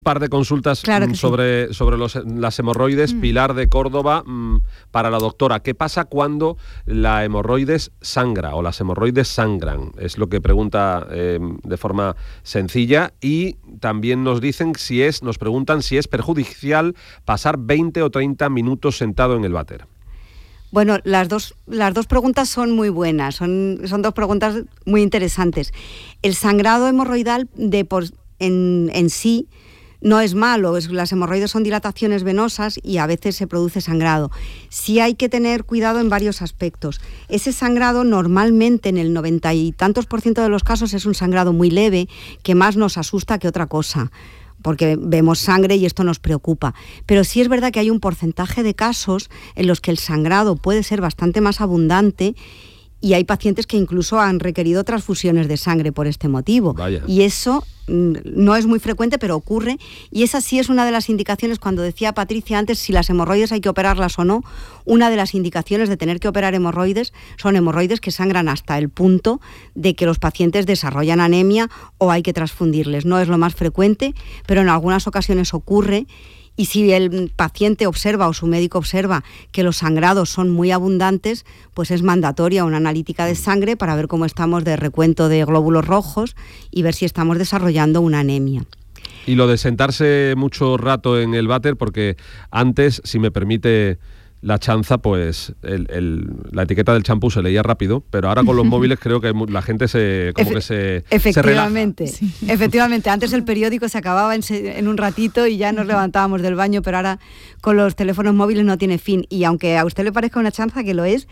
Par de consultas sobre las hemorroides. Pilar de Córdoba, para la doctora. ¿Qué pasa cuando la hemorroides sangra o las hemorroides sangran? Es lo que pregunta de forma sencilla. Y también nos preguntan si es perjudicial pasar 20 o 30 minutos sentado en el váter. Bueno, las dos preguntas son muy buenas, son dos preguntas muy interesantes. El sangrado hemorroidal en sí no es malo, las hemorroides son dilataciones venosas y a veces se produce sangrado. Sí hay que tener cuidado en varios aspectos. Ese sangrado normalmente en el 90 y tantos % de los casos es un sangrado muy leve que más nos asusta que otra cosa, porque vemos sangre y esto nos preocupa. Pero sí es verdad que hay un porcentaje de casos en los que el sangrado puede ser bastante más abundante y hay pacientes que incluso han requerido transfusiones de sangre por este motivo. Vaya. Y eso no es muy frecuente, pero ocurre. Y esa sí es una de las indicaciones, cuando decía Patricia antes, si las hemorroides hay que operarlas o no, una de las indicaciones de tener que operar hemorroides son hemorroides que sangran hasta el punto de que los pacientes desarrollan anemia o hay que transfundirles. No es lo más frecuente, pero en algunas ocasiones ocurre. Y si el paciente observa o su médico observa que los sangrados son muy abundantes, pues es mandatoria una analítica de sangre para ver cómo estamos de recuento de glóbulos rojos y ver si estamos desarrollando una anemia. Y lo de sentarse mucho rato en el váter, porque antes, si me permite la chanza, pues la etiqueta del champú se leía rápido, pero ahora con los móviles creo que la gente se efectivamente, se relaja. Sí. Efectivamente, antes el periódico se acababa en un ratito y ya nos levantábamos del baño, pero ahora con los teléfonos móviles no tiene fin. Y aunque a usted le parezca una chanza, que lo es,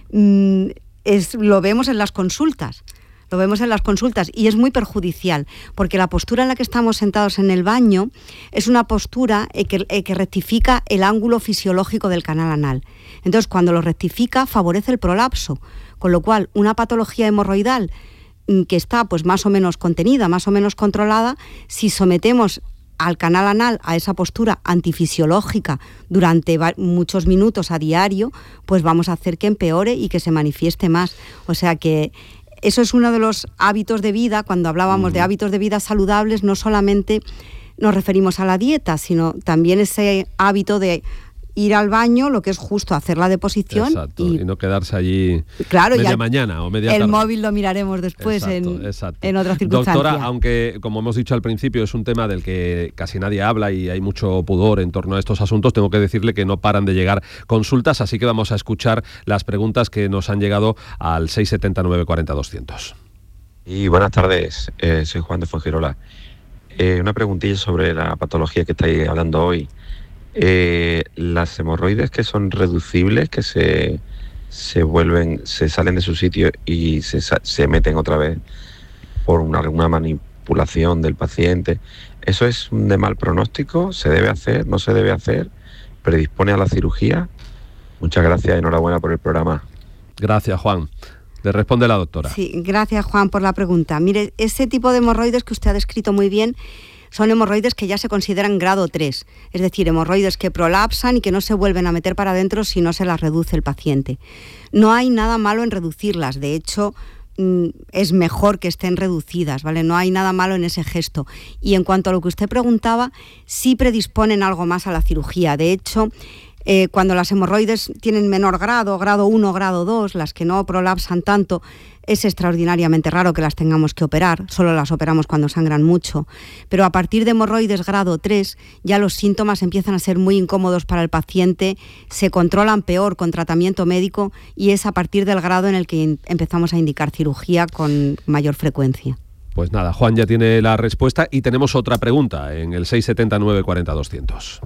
lo vemos en las consultas. Lo vemos en las consultas y es muy perjudicial, porque la postura en la que estamos sentados en el baño es una postura que rectifica el ángulo fisiológico del canal anal. Entonces, cuando lo rectifica, favorece el prolapso, con lo cual una patología hemorroidal que está pues más o menos contenida, más o menos controlada, si sometemos al canal anal a esa postura antifisiológica durante muchos minutos a diario, pues vamos a hacer que empeore y que se manifieste más. O sea que eso es uno de los hábitos de vida. Cuando hablábamos de hábitos de vida saludables, no solamente nos referimos a la dieta, sino también ese hábito de ir al baño, lo que es justo hacer la deposición. Exacto, y no quedarse allí media mañana o media tarde. El móvil lo miraremos después en otras circunstancias. Doctora, aunque como hemos dicho al principio es un tema del que casi nadie habla y hay mucho pudor en torno a estos asuntos, tengo que decirle que no paran de llegar consultas, así que vamos a escuchar las preguntas que nos han llegado al 679 40 200. Y buenas tardes, soy Juan de Fuengirola. Una preguntilla sobre la patología que estáis hablando hoy. Las hemorroides que son reducibles, que se salen de su sitio y se meten otra vez por alguna manipulación del paciente, ¿eso es de mal pronóstico? ¿Se debe hacer? ¿No se debe hacer? ¿Predispone a la cirugía? Muchas gracias, enhorabuena por el programa. Gracias, Juan. Le responde la doctora. Sí, gracias, Juan, por la pregunta. Mire, ese tipo de hemorroides que usted ha descrito muy bien son hemorroides que ya se consideran grado 3, es decir, hemorroides que prolapsan y que no se vuelven a meter para adentro si no se las reduce el paciente. No hay nada malo en reducirlas, de hecho es mejor que estén reducidas, ¿vale? No hay nada malo en ese gesto. Y en cuanto a lo que usted preguntaba, sí predisponen algo más a la cirugía. De hecho, cuando las hemorroides tienen menor grado, grado 1, grado 2, las que no prolapsan tanto, es extraordinariamente raro que las tengamos que operar, solo las operamos cuando sangran mucho. Pero a partir de hemorroides grado 3, ya los síntomas empiezan a ser muy incómodos para el paciente, se controlan peor con tratamiento médico y es a partir del grado en el que empezamos a indicar cirugía con mayor frecuencia. Pues nada, Juan ya tiene la respuesta y tenemos otra pregunta en el 679 40 200.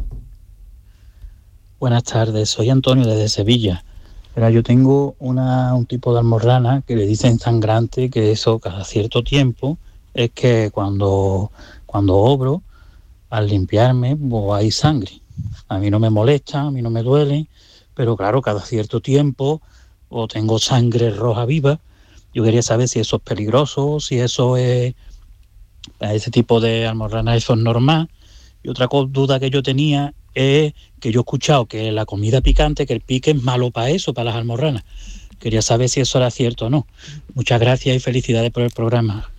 Buenas tardes, soy Antonio desde Sevilla. Yo tengo un tipo de almorrana que le dicen sangrante, que eso cada cierto tiempo es que cuando obro, al limpiarme, pues hay sangre. A mí no me molesta, a mí no me duele, pero claro, cada cierto tiempo o tengo sangre roja viva. Yo quería saber si eso es peligroso, si eso es, ese tipo de almorrana, eso es normal. Y otra duda que yo tenía es que yo he escuchado que la comida picante, que el pique es malo para eso, para las almorranas. Quería saber si eso era cierto o no. Muchas gracias y felicidades por el programa.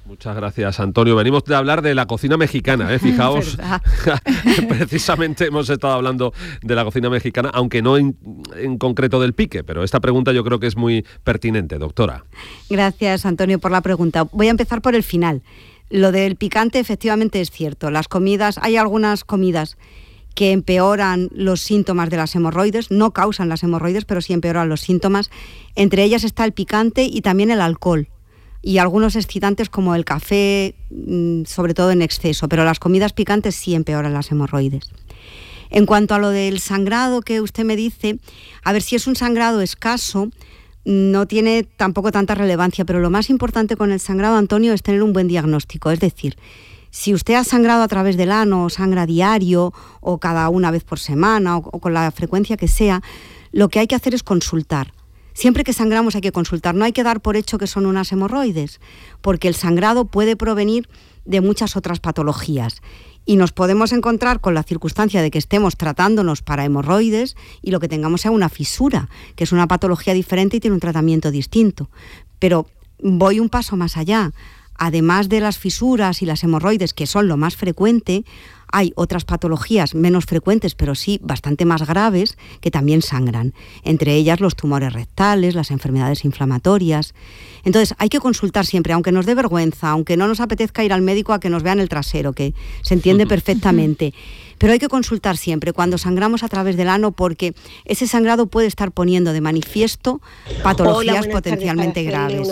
Muchas gracias, Antonio. Venimos de hablar de la cocina mexicana, fijaos, precisamente hemos estado hablando de la cocina mexicana, aunque no en concreto del pique, pero esta pregunta yo creo que es muy pertinente, doctora. Gracias, Antonio, por la pregunta. Voy a empezar por el final. Lo del picante efectivamente es cierto. Las comidas, hay algunas comidas que empeoran los síntomas de las hemorroides, no causan las hemorroides, pero sí empeoran los síntomas. Entre ellas está el picante y también el alcohol. Y algunos excitantes como el café, sobre todo en exceso, pero las comidas picantes sí empeoran las hemorroides. En cuanto a lo del sangrado que usted me dice, a ver, si es un sangrado escaso, no tiene tampoco tanta relevancia, pero lo más importante con el sangrado, Antonio, es tener un buen diagnóstico. Es decir, si usted ha sangrado a través del ano, o sangra diario, o cada una vez por semana, o con la frecuencia que sea, lo que hay que hacer es consultar. Siempre que sangramos hay que consultar, no hay que dar por hecho que son unas hemorroides, porque el sangrado puede provenir de muchas otras patologías y nos podemos encontrar con la circunstancia de que estemos tratándonos para hemorroides y lo que tengamos sea una fisura, que es una patología diferente y tiene un tratamiento distinto. Pero voy un paso más allá. Además de las fisuras y las hemorroides, que son lo más frecuente, hay otras patologías menos frecuentes, pero sí bastante más graves, que también sangran. Entre ellas los tumores rectales, las enfermedades inflamatorias. Entonces hay que consultar siempre, aunque nos dé vergüenza, aunque no nos apetezca ir al médico a que nos vean el trasero, que se entiende perfectamente. Pero hay que consultar siempre cuando sangramos a través del ano, porque ese sangrado puede estar poniendo de manifiesto patologías potencialmente graves.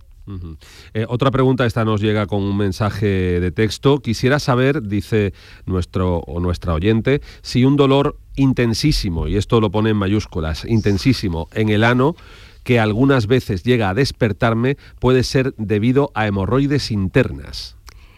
Otra pregunta, esta nos llega con un mensaje de texto. Quisiera saber, dice nuestra oyente, si un dolor intensísimo, y esto lo pone en mayúsculas, intensísimo, en el ano, que algunas veces llega a despertarme, puede ser debido a hemorroides internas.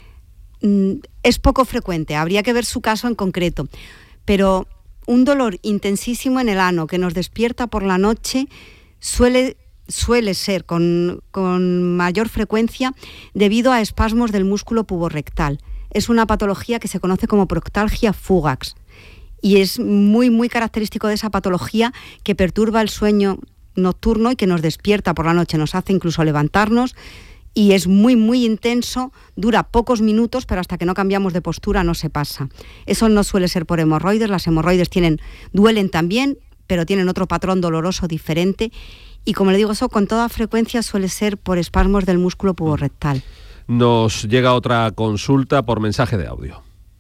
Es poco frecuente, habría que ver su caso en concreto, pero un dolor intensísimo en el ano que nos despierta por la noche suele ser con mayor frecuencia debido a espasmos del músculo puborectal. Es una patología que se conoce como proctalgia fugax y es muy, muy característico de esa patología, que perturba el sueño nocturno y que nos despierta por la noche, nos hace incluso levantarnos, y es muy, muy intenso, dura pocos minutos, pero hasta que no cambiamos de postura no se pasa. Eso no suele ser por hemorroides. Las hemorroides duelen también, pero tienen otro patrón doloroso diferente. Y como le digo, eso con toda frecuencia suele ser por espasmos del músculo puborectal. Nos llega otra consulta por mensaje de audio.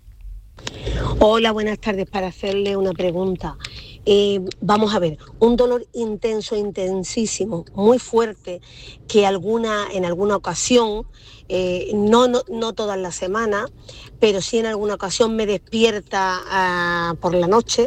Hola, buenas tardes. Para hacerle una pregunta. Vamos a ver, un dolor intenso, intensísimo, muy fuerte, que en alguna ocasión, no todas las semanas, pero sí en alguna ocasión me despierta por la noche.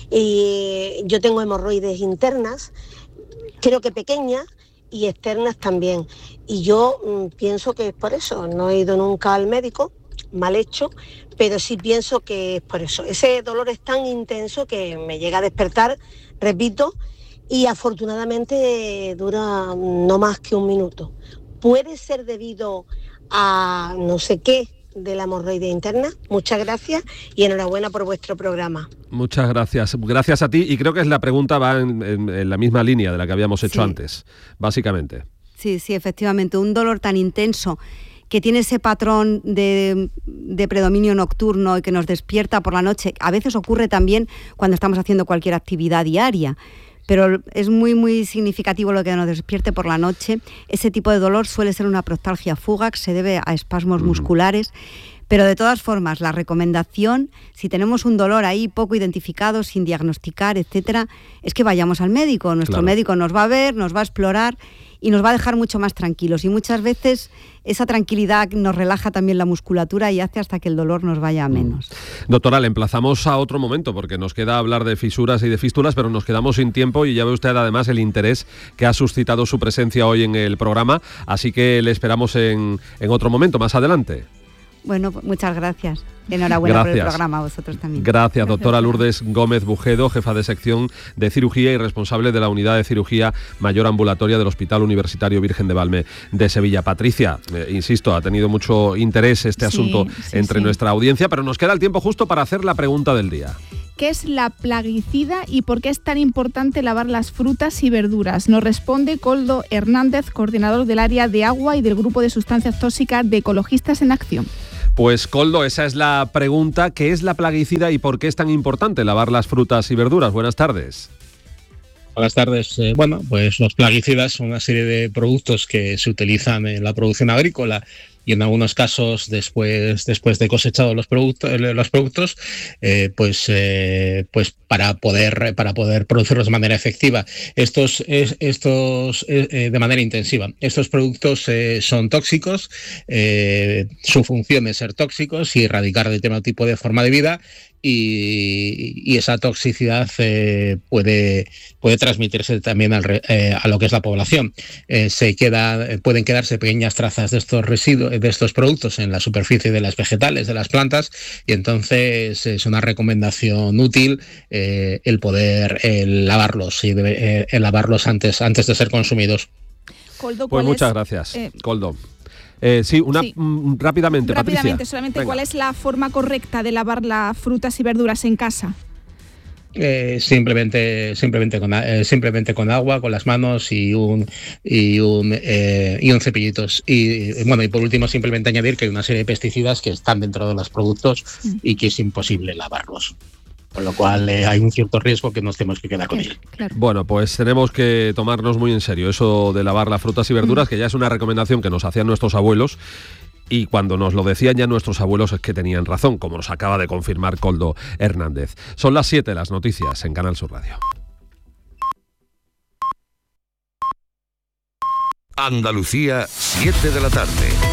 Yo tengo hemorroides internas, creo que pequeñas, y externas también. Y yo pienso que es por eso. No he ido nunca al médico, mal hecho, pero sí pienso que es por eso. Ese dolor es tan intenso que me llega a despertar, repito, y afortunadamente dura no más que un minuto. Puede ser debido a no sé qué de la hemorroide interna. Muchas gracias y enhorabuena por vuestro programa. Muchas gracias. Gracias a ti, y creo que la pregunta va en la misma línea de la que habíamos hecho antes, básicamente. Sí, efectivamente, un dolor tan intenso que tiene ese patrón de predominio nocturno y que nos despierta por la noche. A veces ocurre también cuando estamos haciendo cualquier actividad diaria, pero es muy, muy significativo lo que nos despierte por la noche. Ese tipo de dolor suele ser una proctalgia fugax, se debe a espasmos musculares. Pero de todas formas, la recomendación, si tenemos un dolor ahí poco identificado, sin diagnosticar, etcétera, es que vayamos al médico. Nuestro médico nos va a ver, nos va a explorar y nos va a dejar mucho más tranquilos. Y muchas veces esa tranquilidad nos relaja también la musculatura y hace hasta que el dolor nos vaya a menos. Doctora, le emplazamos a otro momento, porque nos queda hablar de fisuras y de fístulas, pero nos quedamos sin tiempo, y ya ve usted además el interés que ha suscitado su presencia hoy en el programa, así que le esperamos en otro momento, más adelante. Bueno, muchas gracias. Enhorabuena por el programa, a vosotros también. Gracias, doctora Lourdes Gómez Bujedo, jefa de sección de cirugía y responsable de la unidad de cirugía mayor ambulatoria del Hospital Universitario Virgen de Valme de Sevilla. Patricia, insisto, ha tenido mucho interés este asunto entre nuestra audiencia, pero nos queda el tiempo justo para hacer la pregunta del día. ¿qué es la plaguicida y por qué es tan importante lavar las frutas y verduras? Nos responde Koldo Hernández, coordinador del área de agua y del grupo de sustancias tóxicas de Ecologistas en Acción. Pues Koldo, esa es la pregunta. ¿Qué es la plaguicida y por qué es tan importante lavar las frutas y verduras? Buenas tardes. Buenas tardes. Pues los plaguicidas son una serie de productos que se utilizan en la producción agrícola y en algunos casos después de cosechados los productos, para poder producirlos de manera efectiva. Estos de manera intensiva. Estos productos son tóxicos. Su función es ser tóxicos y erradicar determinado tipo de forma de vida. Y esa toxicidad puede transmitirse también a lo que es la población. Pueden quedarse pequeñas trazas de estos residuos, de estos productos en la superficie de las vegetales, de las plantas, y entonces es una recomendación útil el poder lavarlos y lavarlos antes de ser consumidos. Koldo, pues muchas gracias, Koldo. Sí, rápidamente, Patricia. Rápidamente, solamente, ¿cuál es la forma correcta de lavar las frutas y verduras en casa? Simplemente con agua, con las manos y un cepillitos. Y por último, simplemente añadir que hay una serie de pesticidas que están dentro de los productos y que es imposible lavarlos. Con lo cual hay un cierto riesgo que nos tenemos que quedar con él. Claro. Bueno, pues tenemos que tomarnos muy en serio eso de lavar las frutas y verduras, que ya es una recomendación que nos hacían nuestros abuelos. Y cuando nos lo decían ya nuestros abuelos es que tenían razón, como nos acaba de confirmar Koldo Hernández. Son las 7 las noticias en Canal Sur Radio. Andalucía, 7 de la tarde.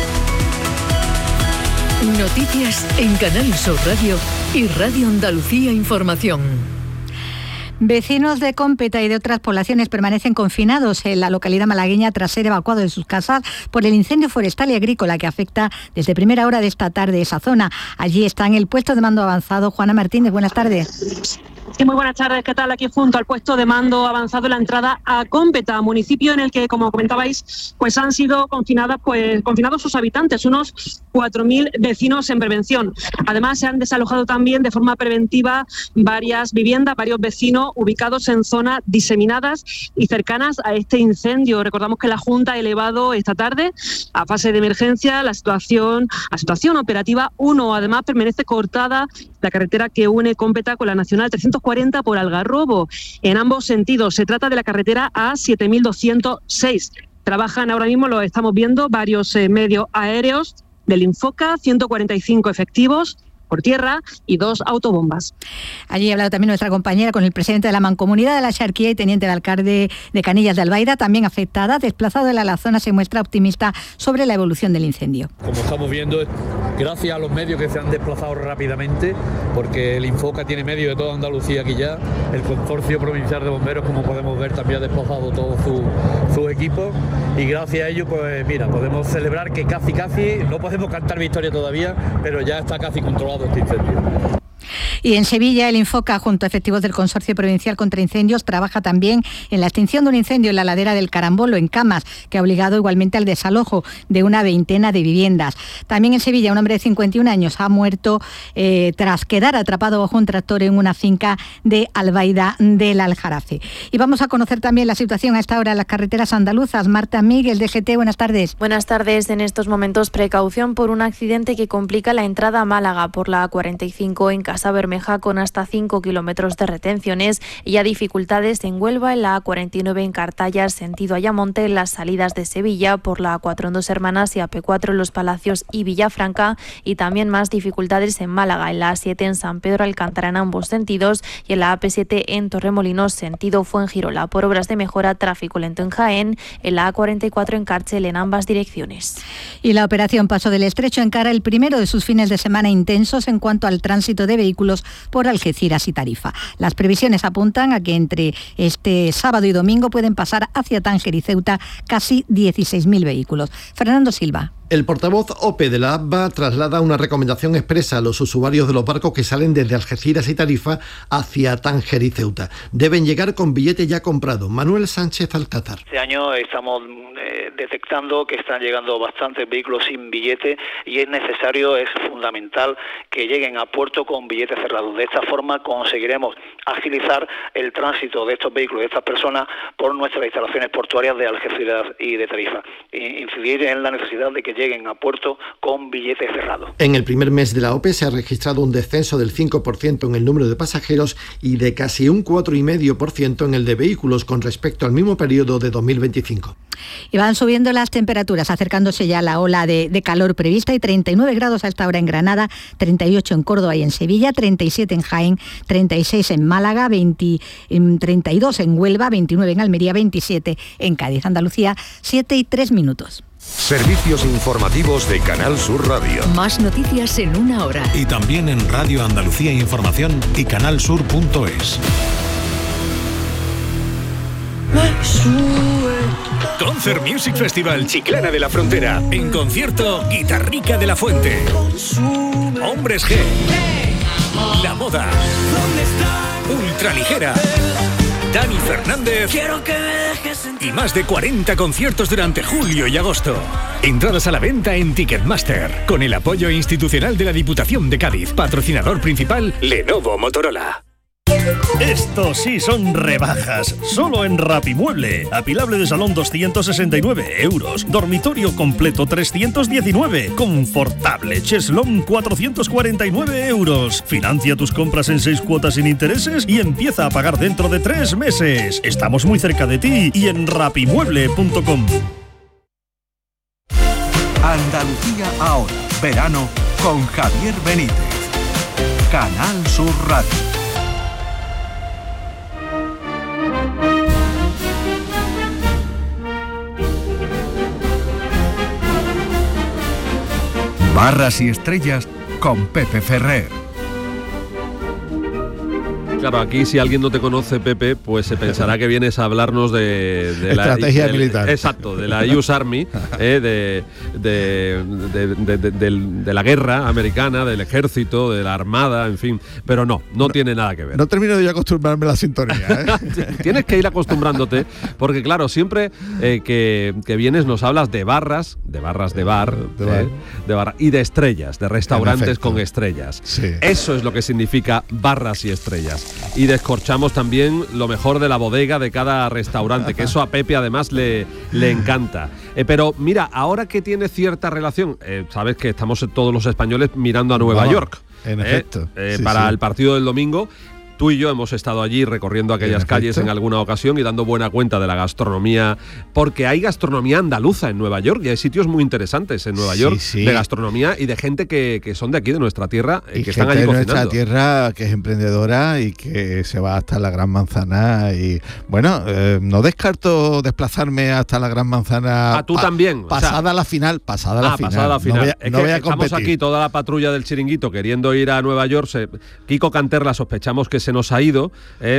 Noticias en Canal Sur Radio y Radio Andalucía Información. Vecinos de Cómpeta y de otras poblaciones permanecen confinados en la localidad malagueña tras ser evacuados de sus casas por el incendio forestal y agrícola que afecta desde primera hora de esta tarde esa zona. Allí está en el puesto de mando avanzado. Juana Martínez, buenas tardes. Sí, muy buenas tardes. ¿Qué tal? Aquí junto al puesto de mando avanzado en la entrada a Cómpeta, municipio en el que, como comentabais, pues han sido confinados sus habitantes, unos 4.000 vecinos en prevención. Además, se han desalojado también de forma preventiva varias viviendas, varios vecinos ubicados en zonas diseminadas y cercanas a este incendio. Recordamos que la Junta ha elevado esta tarde a fase de emergencia la situación operativa 1. Además, permanece cortada la carretera que une Cómpeta con la Nacional 340 por Algarrobo. En ambos sentidos, se trata de la carretera A7206. Trabajan ahora mismo, lo estamos viendo, varios medios aéreos del Infoca, 145 efectivos por tierra y 2 autobombas. Allí ha hablado también nuestra compañera con el presidente de la Mancomunidad de la Xarquía y teniente de alcalde de Canillas de Albaida, también afectada. Desplazado de la zona, se muestra optimista sobre la evolución del incendio. Como estamos viendo, gracias a los medios que se han desplazado rápidamente, porque el Infoca tiene medios de toda Andalucía aquí ya, el Consorcio Provincial de Bomberos, como podemos ver, también ha desplazado todo su equipo, y gracias a ello, pues mira, podemos celebrar que casi, no podemos cantar victoria todavía, pero ya está casi controlado este incendio. Y en Sevilla, el Infoca, junto a efectivos del Consorcio Provincial contra Incendios, trabaja también en la extinción de un incendio en la ladera del Carambolo, en Camas, que ha obligado igualmente al desalojo de una veintena de viviendas. También en Sevilla, un hombre de 51 años ha muerto tras quedar atrapado bajo un tractor en una finca de Albaida del Aljarafe. Y vamos a conocer también la situación a esta hora en las carreteras andaluzas. Marta Miguel, DGT, buenas tardes. Buenas tardes. En estos momentos, precaución por un accidente que complica la entrada a Málaga por la A45 en Casa Bermeja, con hasta 5 kilómetros de retenciones, y a dificultades en Huelva, en la A49 en Cartaya, sentido Ayamonte, en las salidas de Sevilla por la A4 en Dos Hermanas y AP4 en Los Palacios y Villafranca, y también más dificultades en Málaga, en la A7 en San Pedro Alcántara en ambos sentidos, y en la AP7 en Torremolinos, sentido Fuengirola. Por obras de mejora, tráfico lento en Jaén, en la A44 en Cárcel en ambas direcciones. Y la operación Paso del Estrecho encara el primero de sus fines de semana intensos en cuanto al tránsito de vehículos por Algeciras y Tarifa. Las previsiones apuntan a que entre este sábado y domingo pueden pasar hacia Tánger y Ceuta casi 16.000 vehículos. Fernando Silva. El portavoz OPE de la ABBA traslada una recomendación expresa a los usuarios de los barcos que salen desde Algeciras y Tarifa hacia Tánger y Ceuta. Deben llegar con billete ya comprado. Manuel Sánchez Alcázar. Este año estamos detectando que están llegando bastantes vehículos sin billete y es fundamental que lleguen a puerto con billetes cerrados. De esta forma conseguiremos agilizar el tránsito de estos vehículos, de estas personas, por nuestras instalaciones portuarias de Algeciras y de Tarifa. Incidir en la necesidad de que lleguen a puerto con billetes cerrados. En el primer mes de la OPE se ha registrado un descenso del 5% en el número de pasajeros y de casi un 4,5% en el de vehículos con respecto al mismo periodo de 2025. Y van subiendo las temperaturas, acercándose ya a la ola de calor prevista. Hay 39 grados a esta hora en Granada, 38 en Córdoba y en Sevilla, 37 en Jaén, 36 en Málaga, 32 en Huelva, 29 en Almería, 27 en Cádiz. Andalucía, 7:03. Servicios informativos de Canal Sur Radio. Más noticias en una hora. Y también en Radio Andalucía Información y canalsur.es. Concert Music Festival Chiclana de la Frontera. En concierto, Guitarrica de la Fuente. Hombres G. La Moda. Ultraligera. Dani Fernández y más de 40 conciertos durante julio y agosto. Entradas a la venta en Ticketmaster, con el apoyo institucional de la Diputación de Cádiz. Patrocinador principal, Lenovo Motorola. Estos sí son rebajas, solo en Rapimueble. Apilable de salón 269 euros, dormitorio completo 319, confortable cheslón 449 euros. Financia tus compras en 6 cuotas sin intereses y empieza a pagar dentro de 3 meses. Estamos muy cerca de ti y en rapimueble.com. Andalucía ahora, verano con Javier Benítez. Canal Sur Radio. Barras y estrellas con Pepe Ferrer. Claro, aquí si alguien no te conoce, Pepe, pues se pensará que vienes a hablarnos de estrategia militar. Exacto, de la US Army, de la guerra americana, del ejército, de la armada, en fin. Pero no tiene nada que ver. No termino de yo acostumbrarme a la sintonía, Tienes que ir acostumbrándote, porque claro, siempre que vienes nos hablas de barras de bar y de estrellas, de restaurantes con estrellas. Sí. Eso es lo que significa barras y estrellas. Y descorchamos también lo mejor de la bodega de cada restaurante, que eso a Pepe además le encanta. Pero mira, ahora que tiene cierta relación, sabes que estamos todos los españoles mirando a Nueva York. En efecto. Para el partido del domingo. Tú y yo hemos estado allí recorriendo aquellas calles en alguna ocasión y dando buena cuenta de la gastronomía, porque hay gastronomía andaluza en Nueva York y hay sitios muy interesantes en Nueva York de gastronomía y de gente que son de aquí, de nuestra tierra, y que están allí de cocinando. Nuestra tierra que es emprendedora y que se va hasta la Gran Manzana y bueno, no descarto desplazarme hasta la Gran Manzana. Tú también. Pasada la final. Pasada la final. No voy a estamos competir. aquí toda la patrulla del Chiringuito queriendo ir a Nueva York. Kiko Canterla sospechamos que se nos ha ido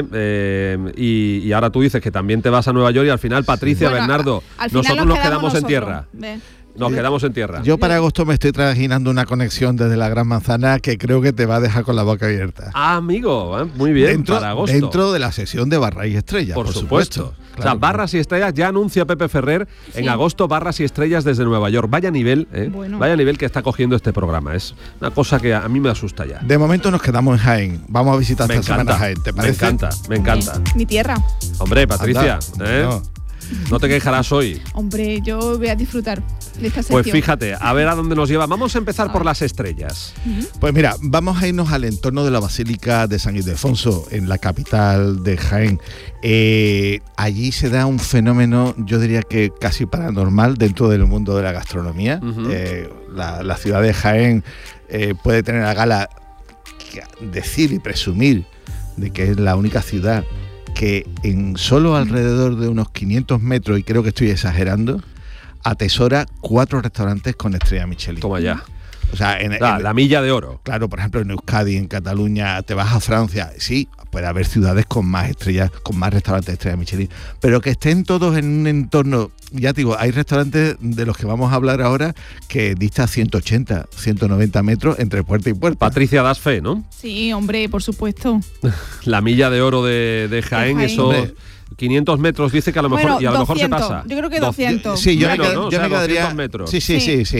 y ahora tú dices que también te vas a Nueva York y al final, Patricia, Bernardo, nosotros nos quedamos en tierra. Nos quedamos en tierra. Yo para agosto me estoy trajinando una conexión desde la Gran Manzana que creo que te va a dejar con la boca abierta. Amigo, muy bien, para agosto. Dentro de la sesión de Barras y Estrellas, por supuesto. Claro, o sea, Barras y Estrellas, ya anuncia Pepe Ferrer en agosto, Barras y Estrellas desde Nueva York. Vaya nivel, vaya nivel que está cogiendo este programa. Es una cosa que a mí me asusta ya. De momento nos quedamos en Jaén. Vamos a visitar esta semana Jaén, ¿te parece? Me encanta. Mi tierra. Hombre, Patricia, no te quejarás hoy. Hombre, yo voy a disfrutar de esta sección. Pues fíjate, a ver a dónde nos lleva. Vamos a empezar por las estrellas. Pues mira, vamos a irnos al entorno de la Basílica de San Ildefonso, en la capital de Jaén. Allí se da un fenómeno, yo diría que casi paranormal dentro del mundo de la gastronomía. La ciudad de Jaén puede tener a gala decir y presumir de que es la única ciudad que en solo alrededor de unos 500 metros, y creo que estoy exagerando, atesora 4 restaurantes con estrella Michelin. Toma ya. O sea, la milla de oro. Claro, por ejemplo, en Euskadi, en Cataluña, te vas a Francia, sí, puede haber ciudades con más estrellas, con más restaurantes de estrellas Michelin, pero que estén todos en un entorno, ya te digo, hay restaurantes de los que vamos a hablar ahora que dista 180, 190 metros entre puerta y puerta. Patricia, das fe, ¿no? Sí, hombre, por supuesto. La milla de oro de Jaén, esos 500 metros dice que a lo mejor, bueno, y a lo 200, mejor se pasa. Yo creo que 200. Sí, yo me quedaría... quedaría... metros. Sí.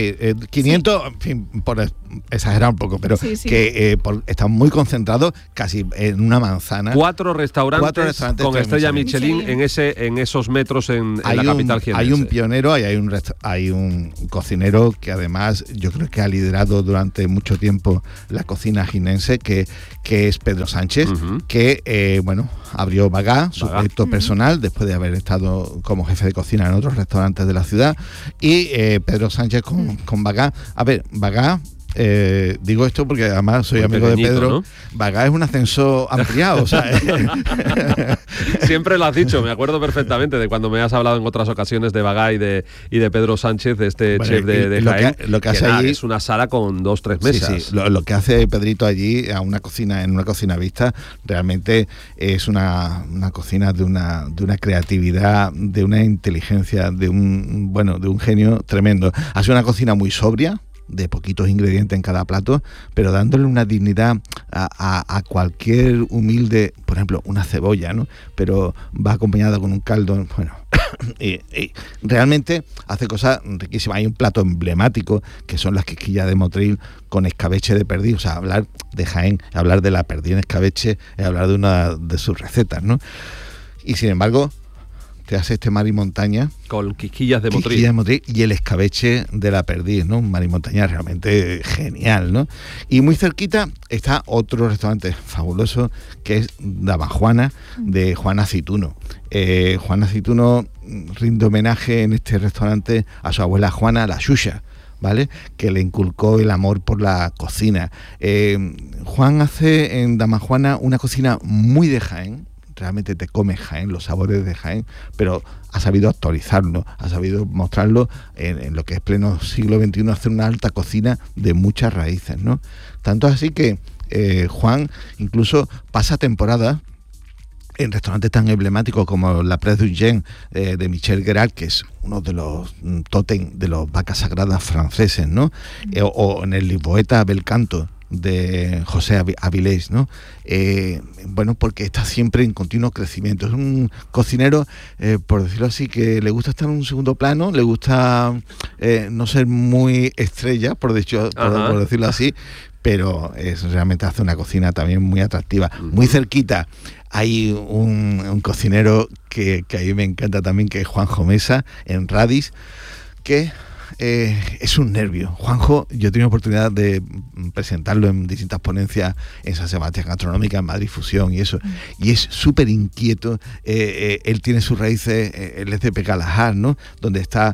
500, en fin, por exagerar un poco, pero que están muy concentrados casi en una manzana. 4 restaurantes con estrella Michelin en esos metros en la capital jienense. Hay un pionero, hay un cocinero que además yo creo que ha liderado durante mucho tiempo la cocina jienense, que es Pedro Sánchez, que abrió Bagá, su proyecto personal, después de haber estado como jefe de cocina en otros restaurantes de la ciudad, y Pedro Sánchez con Bagá. A ver, Bagá, digo esto porque además soy amigo de Pedro, ¿no? Bagá es un ascenso ampliado, o sea, siempre lo has dicho, me acuerdo perfectamente de cuando me has hablado en otras ocasiones de Bagá y de Pedro Sánchez, de este chef de Jaén, lo que hace allí es una sala con 2-3 mesas. Sí. Lo que hace Pedrito allí en una cocina vista, realmente es una cocina de una creatividad, de una inteligencia, de un genio tremendo. Hace una cocina muy sobria, de poquitos ingredientes en cada plato, pero dándole una dignidad a cualquier humilde, por ejemplo, una cebolla, ¿no? Pero va acompañada con un caldo, y realmente hace cosas riquísimas. Hay un plato emblemático que son las quisquillas de Motril con escabeche de perdiz. O sea, hablar de Jaén, hablar de la perdiz en escabeche, es hablar de una de sus recetas, ¿no? Y sin embargo, te hace este mar y montaña con quisquillas de Motril y el escabeche de la perdiz, ¿no? Un mar y montaña realmente genial, ¿no? Y muy cerquita está otro restaurante fabuloso que es Dama Juana, de Juan Aceituno. Juan Aceituno rinde homenaje en este restaurante a su abuela Juana, la Xuxa, ¿vale? Que le inculcó el amor por la cocina. Juan hace en Dama Juana una cocina muy de Jaén. Realmente te comes Jaén, los sabores de Jaén, pero ha sabido actualizarlo, ha sabido mostrarlo en lo que es pleno siglo XXI, hacer una alta cocina de muchas raíces, ¿no? Tanto así que Juan incluso pasa temporada en restaurantes tan emblemáticos como la Prés d'Urgent de Michel Guérard, que es uno de los tótem de los vacas sagradas franceses, ¿no? O en el Lisboeta Belcanto de José Avilés, ¿no? Porque está siempre en continuo crecimiento. Es un cocinero, por decirlo así, que le gusta estar en un segundo plano, le gusta no ser muy estrella, por decirlo así, pero realmente hace una cocina también muy atractiva. Muy cerquita hay un cocinero que a mí me encanta también, que es Juanjo Mesa, en Radis, que es un nervio. Juanjo, yo he tenido oportunidad de presentarlo en distintas ponencias en San Sebastián Gastronómica, en Madrid Fusión y eso, y es súper inquieto. Él tiene sus raíces, él es de Pecalajar, ¿no? Donde está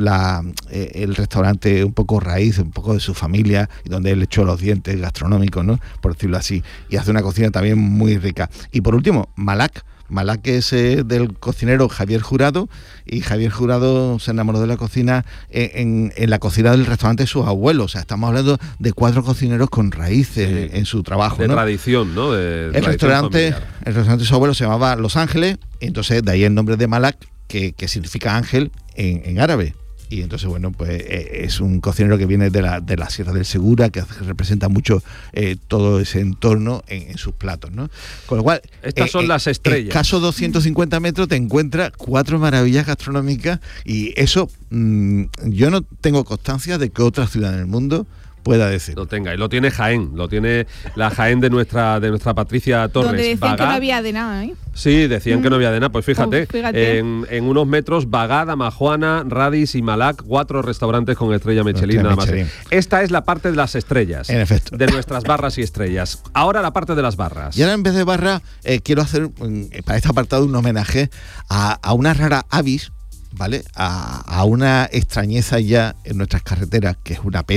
el restaurante un poco raíz, un poco de su familia, y donde él echó los dientes gastronómicos, ¿no? Por decirlo así, y hace una cocina también muy rica. Y por último, Malac, que es del cocinero Javier Jurado, y Javier Jurado se enamoró de la cocina en la cocina del restaurante de sus abuelos. O sea, estamos hablando de 4 cocineros con raíces en su trabajo, de ¿no? Tradición, ¿no? El restaurante de su abuelo se llamaba Los Ángeles, y entonces de ahí el nombre de Malac, que significa ángel en árabe. Y entonces, es un cocinero que viene de la Sierra del Segura, que representa mucho todo ese entorno en sus platos, ¿no? Con lo cual, estas son las estrellas. Escaso 250 metros te encuentras 4 maravillas gastronómicas, y eso yo no tengo constancia de que otra ciudad en el mundo pueda decir. Lo tenga, y lo tiene Jaén, lo tiene la Jaén de nuestra Patricia Torres. Donde decían que no había de nada, ¿eh? Sí, decían que no había de nada, pues fíjate. En unos metros, Bagá, Dama Juana, Radis y Malac, 4 restaurantes con estrella Michelin, nada más. Esta es la parte de las estrellas, en efecto, de nuestras barras y estrellas. Ahora la parte de las barras. Y ahora, en vez de barra, quiero hacer para este apartado un homenaje a una rara avis, ¿vale? A una extrañeza ya en nuestras carreteras, que es una pena,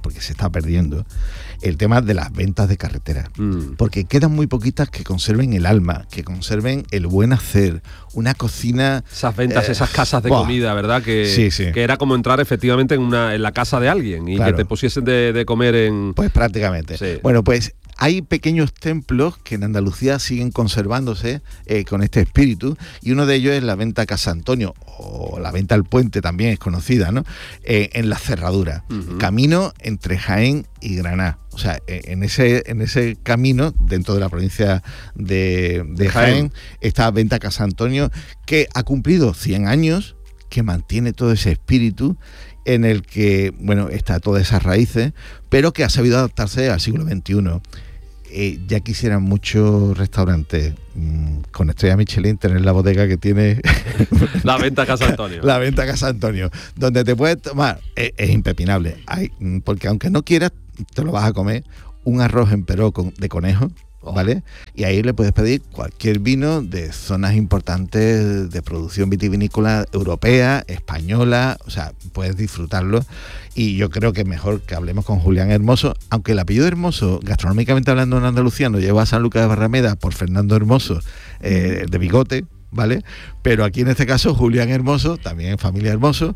porque se está perdiendo, el tema de las ventas de carretera. Porque quedan muy poquitas que conserven el alma, que conserven el buen hacer, una cocina... Esas ventas, esas casas de comida, ¿verdad? Que era como entrar efectivamente en la casa de alguien y que te pusiesen de comer en... Pues prácticamente. Sí. Bueno, pues hay pequeños templos que en Andalucía siguen conservándose con este espíritu, y uno de ellos es la venta Casa Antonio, o la venta al Puente, también es conocida, ¿no? En la Cerradura, camino entre Jaén y Granada. O sea, en ese camino, dentro de la provincia de Jaén, está venta Casa Antonio, que ha cumplido 100 años, que mantiene todo ese espíritu, en el que, bueno, está todas esas raíces, pero que ha sabido adaptarse al siglo XXI. Ya quisieran muchos restaurantes con estrella Michelin tener la bodega que tiene la venta Casa Antonio. La venta Casa Antonio, donde te puedes tomar, es impepinable. Porque aunque no quieras, te lo vas a comer, un arroz en peró de conejo, ¿vale? Y ahí le puedes pedir cualquier vino de zonas importantes de producción vitivinícola europea, española, o sea, puedes disfrutarlo. Y yo creo que es mejor que hablemos con Julián Hermoso, aunque el apellido Hermoso, gastronómicamente hablando en Andalucía, nos lleva a San Lucas de Barrameda por Fernando Hermoso, de Bigote, ¿vale? Pero aquí en este caso Julián Hermoso, también familia Hermoso,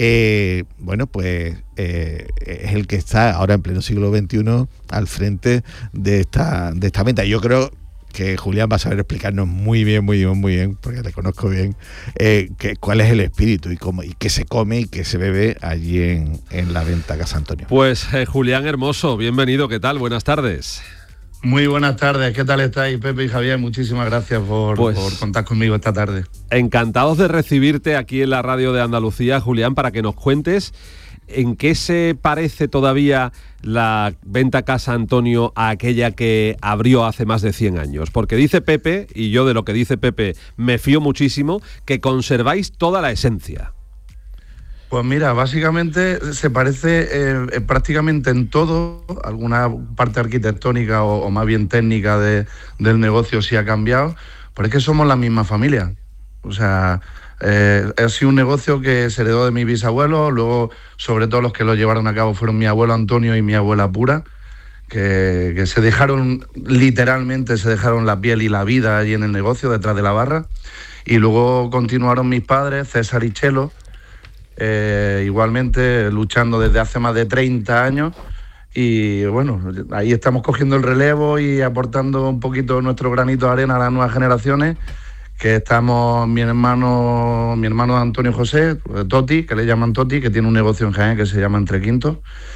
bueno, pues es el que está ahora en pleno siglo XXI al frente de esta venta. Y yo creo que Julián va a saber explicarnos muy bien, porque te conozco bien, cuál es el espíritu y qué se come y qué se bebe allí en la venta Casa Antonio. Pues Julián Hermoso, bienvenido, ¿qué tal? Buenas tardes. Muy buenas tardes, ¿qué tal estáis, Pepe y Javier? Muchísimas gracias por contar conmigo esta tarde. Encantados de recibirte aquí en la radio de Andalucía, Julián, para que nos cuentes en qué se parece todavía la venta Casa Antonio a aquella que abrió hace más de 100 años. Porque dice Pepe, y yo de lo que dice Pepe me fío muchísimo, que conserváis toda la esencia. Pues mira, básicamente se parece prácticamente en todo, alguna parte arquitectónica o más bien técnica del negocio sí ha cambiado, pero es que somos la misma familia. O sea, ha sido un negocio que se heredó de mi bisabuelo, luego sobre todo los que lo llevaron a cabo fueron mi abuelo Antonio y mi abuela Pura, que se dejaron, literalmente se dejaron la piel y la vida allí en el negocio, detrás de la barra, y luego continuaron mis padres, César y Chelo, igualmente luchando desde hace más de 30 años, y bueno, ahí estamos cogiendo el relevo y aportando un poquito nuestro granito de arena a las nuevas generaciones, que estamos mi hermano Antonio José, Toti, que le llaman Toti, que tiene un negocio en Jaén que se llama Entre Quintos,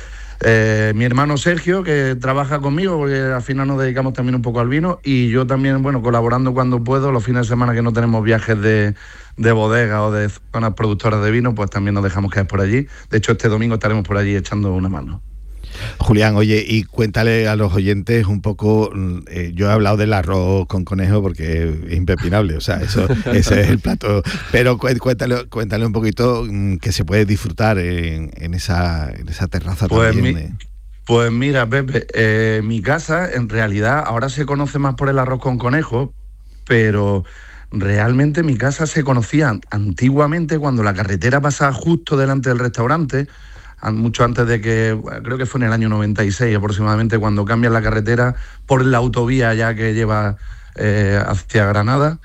mi hermano Sergio, que trabaja conmigo, porque al final nos dedicamos también un poco al vino, y yo también, bueno, colaborando cuando puedo, los fines de semana que no tenemos viajes de bodega o de zonas productoras de vino, pues también nos dejamos caer por allí. De hecho, este domingo estaremos por allí echando una mano. Julián, oye, y cuéntale a los oyentes un poco, yo he hablado del arroz con conejo porque es impepinable, o sea, ese es el plato, pero cuéntale un poquito que se puede disfrutar en esa terraza pues también. Pues mira, Pepe, mi casa en realidad ahora se conoce más por el arroz con conejo, pero realmente mi casa se conocía antiguamente cuando la carretera pasaba justo delante del restaurante, mucho antes de que, creo que fue en el año 96 aproximadamente, cuando cambian la carretera por la autovía ya que lleva hacia Granada,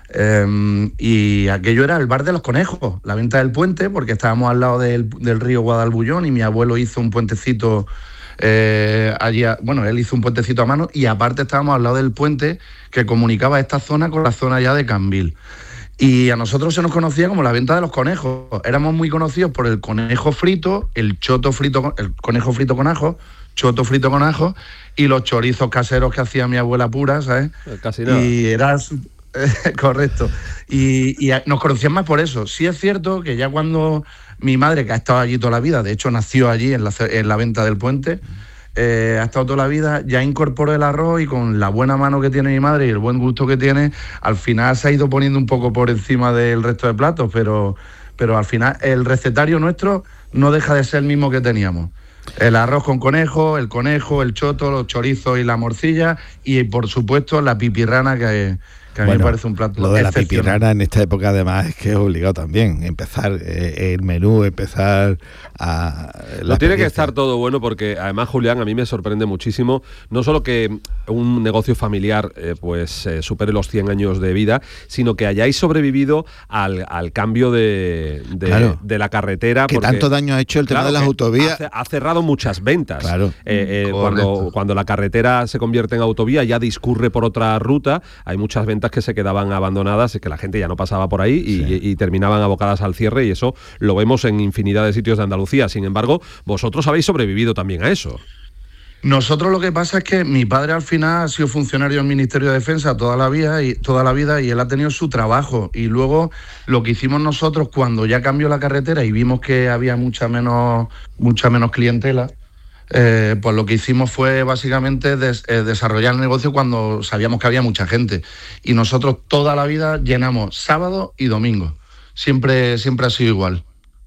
y aquello era el bar de los conejos, la venta del puente, porque estábamos al lado del río Guadalbullón y mi abuelo hizo un puentecito allí, bueno, él hizo un puentecito a mano, y aparte estábamos al lado del puente que comunicaba esta zona con la zona ya de Cambil. Y a nosotros se nos conocía como la venta de los conejos. Éramos muy conocidos por el conejo frito, el choto frito, el conejo frito con ajo, choto frito con ajo, y los chorizos caseros que hacía mi abuela Pura, ¿sabes? Casi nada. Y era correcto. Y nos conocían más por eso. Sí es cierto que ya cuando mi madre, que ha estado allí toda la vida, de hecho nació allí en la venta del puente, ha estado toda la vida, ya incorporó el arroz, y con la buena mano que tiene mi madre y el buen gusto que tiene, al final se ha ido poniendo un poco por encima del resto de platos, pero al final el recetario nuestro no deja de ser el mismo que teníamos. El arroz con conejo, el choto, los chorizos y la morcilla, y por supuesto la pipirrana que que a mí me parece un plato Lo de la excepcional. pipirana en esta época además es que es obligado también, empezar el menú, empezar a... No tiene que estar todo bueno porque además, Julián, a mí me sorprende muchísimo, no solo que un negocio familiar supere los 100 años de vida, sino que hayáis sobrevivido al cambio de la carretera. Que tanto daño ha hecho el tema de las autovías. Ha cerrado muchas ventas. Claro. Cuando la carretera se convierte en autovía, ya discurre por otra ruta, hay muchas ventas que se quedaban abandonadas, que la gente ya no pasaba por ahí y terminaban abocadas al cierre, y eso lo vemos en infinidad de sitios de Andalucía. Sin embargo, vosotros habéis sobrevivido también a eso. Nosotros lo que pasa es que mi padre al final ha sido funcionario del Ministerio de Defensa toda la vida y él ha tenido su trabajo, y luego lo que hicimos nosotros cuando ya cambió la carretera y vimos que había mucha menos clientela, pues lo que hicimos fue básicamente desarrollar el negocio cuando sabíamos que había mucha gente, y nosotros toda la vida llenamos sábado y domingo, siempre ha sido igual.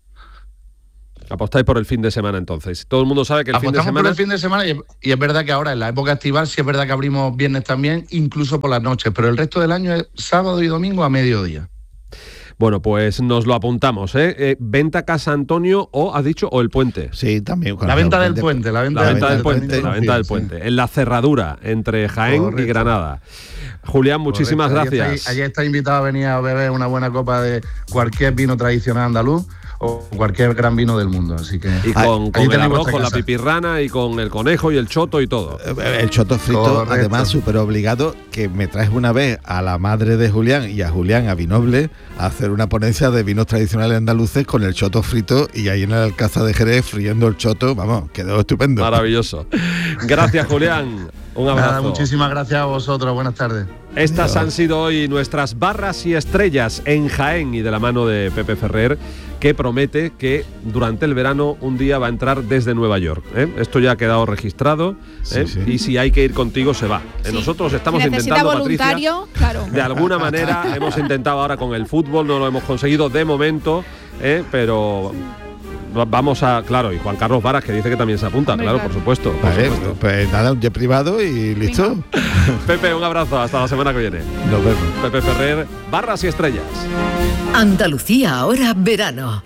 Apostáis por el fin de semana, entonces. Todo el mundo sabe que el fin de semana... Apostamos por el fin de semana y es verdad que ahora, en la época estival, sí es verdad que abrimos viernes también, incluso por las noches, pero el resto del año es sábado y domingo a mediodía. Bueno, pues nos lo apuntamos, ¿eh? ¿Venta Casa Antonio o, has dicho, o el Puente? Sí, también. La venta del puente. La venta del puente. En la cerradura entre Jaén y Granada. Julián, muchísimas gracias. Allí está invitado a venir a beber una buena copa de cualquier vino tradicional andaluz o cualquier gran vino del mundo, así que... Y con el arroz, con la pipirrana y con el conejo y el choto y todo. El choto frito, correcto. Además, súper obligado, que me traes una vez a la madre de Julián y a Julián, a Vinoble, a hacer una ponencia de vinos tradicionales andaluces con el choto frito, y ahí en el Alcázar de Jerez friendo el choto, vamos, quedó estupendo. Maravilloso. Gracias, Julián. Un abrazo. Nada, muchísimas gracias a vosotros, buenas tardes. Estas han sido hoy nuestras barras y estrellas en Jaén, y de la mano de Pepe Ferrer, que promete que durante el verano un día va a entrar desde Nueva York. Esto ya ha quedado registrado, sí. Y si hay que ir contigo se va. Sí. Nosotros estamos intentando, voluntario, Patricia, claro. De alguna manera hemos intentado ahora con el fútbol, no lo hemos conseguido de momento, pero... Vamos a... Claro, y Juan Carlos Varas, que dice que también se apunta. Hombre, claro, por supuesto. Vale, pues nada, un jet privado y listo. Pepe, un abrazo, hasta la semana que viene. Nos vemos. Pepe Ferrer, barras y estrellas. Andalucía ahora verano.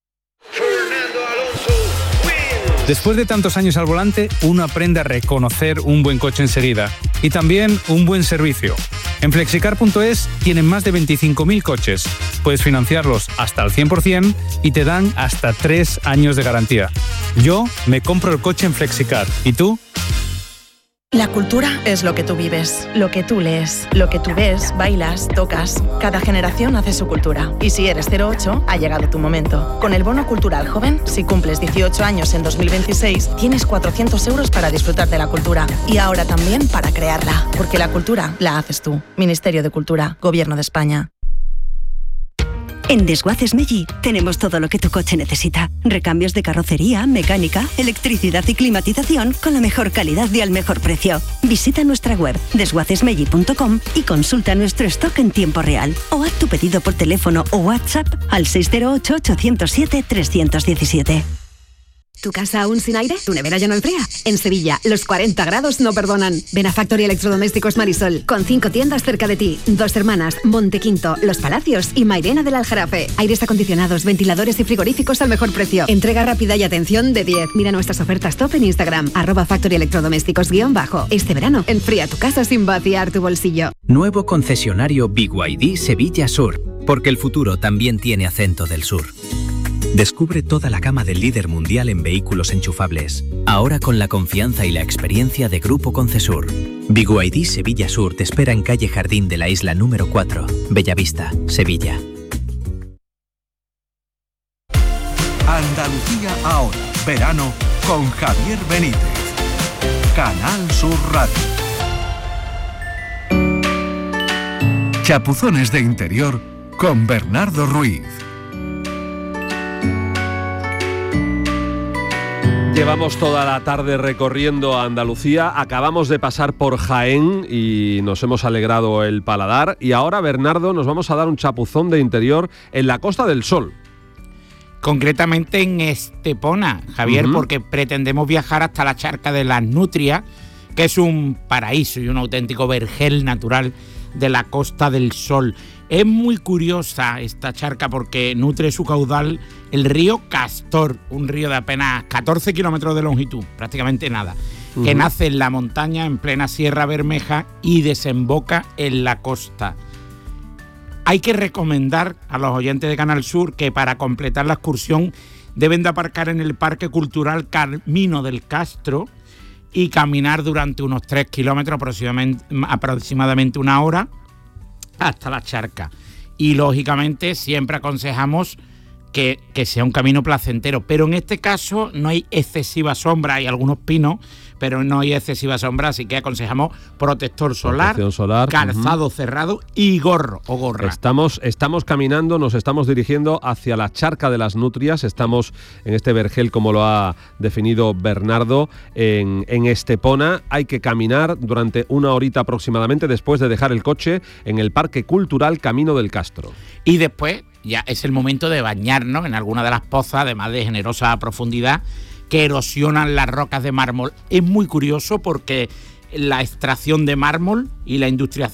Después de tantos años al volante, uno aprende a reconocer un buen coche enseguida y también un buen servicio. En Flexicar.es tienen más de 25.000 coches. Puedes financiarlos hasta el 100% y te dan hasta 3 años de garantía. Yo me compro el coche en Flexicar. ¿Y tú? La cultura es lo que tú vives, lo que tú lees, lo que tú ves, bailas, tocas. Cada generación hace su cultura. Y si eres 08, ha llegado tu momento. Con el bono cultural joven, si cumples 18 años en 2026, tienes 400 euros para disfrutar de la cultura. Y ahora también para crearla. Porque la cultura la haces tú. Ministerio de Cultura, Gobierno de España. En Desguaces Meggi tenemos todo lo que tu coche necesita. Recambios de carrocería, mecánica, electricidad y climatización con la mejor calidad y al mejor precio. Visita nuestra web desguacesmeggi.com y consulta nuestro stock en tiempo real. O haz tu pedido por teléfono o WhatsApp al 608-807-317. ¿Tu casa aún sin aire? ¿Tu nevera ya no enfría? En Sevilla, los 40 grados no perdonan. Ven a Factory Electrodomésticos Marisol, con 5 tiendas cerca de ti. Dos Hermanas, Montequinto, Los Palacios y Mairena del Aljarafe. Aires acondicionados, ventiladores y frigoríficos al mejor precio. Entrega rápida y atención de 10. Mira nuestras ofertas top en Instagram, @Factory Electrodomésticos _. Este verano, enfría tu casa sin vaciar tu bolsillo. Nuevo concesionario BYD Sevilla Sur, porque el futuro también tiene acento del sur. Descubre toda la gama del líder mundial en vehículos enchufables, ahora con la confianza y la experiencia de Grupo Concesur. BYD Sevilla Sur te espera en calle Jardín de la Isla número 4, Bellavista, Sevilla. Andalucía ahora, verano, con Javier Benítez. Canal Sur Radio. Chapuzones de interior con Bernardo Ruiz. Llevamos toda la tarde recorriendo Andalucía, acabamos de pasar por Jaén y nos hemos alegrado el paladar, y ahora, Bernardo, nos vamos a dar un chapuzón de interior en la Costa del Sol. Concretamente en Estepona, Javier, porque pretendemos viajar hasta la charca de las Nutrias, que es un paraíso y un auténtico vergel natural de la Costa del Sol. Es muy curiosa esta charca porque nutre su caudal el río Castor, un río de apenas 14 kilómetros de longitud, prácticamente nada, que nace en la montaña en plena Sierra Bermeja y desemboca en la costa. Hay que recomendar a los oyentes de Canal Sur que para completar la excursión deben de aparcar en el Parque Cultural Camino del Castro y caminar durante unos 3 kilómetros, aproximadamente una hora, hasta la charca. Y lógicamente siempre aconsejamos que sea un camino placentero, pero en este caso no hay excesiva sombra, hay algunos pinos, pero no hay excesiva sombra, así que aconsejamos protector solar, calzado cerrado y gorro o gorra. Estamos caminando, nos estamos dirigiendo hacia la charca de las Nutrias, estamos en este vergel, como lo ha definido Bernardo, en Estepona. Hay que caminar durante una horita aproximadamente después de dejar el coche en el Parque Cultural Camino del Castro. Y después ya es el momento de bañarnos en alguna de las pozas, además de generosa profundidad, que erosionan las rocas de mármol. Es muy curioso porque la extracción de mármol y la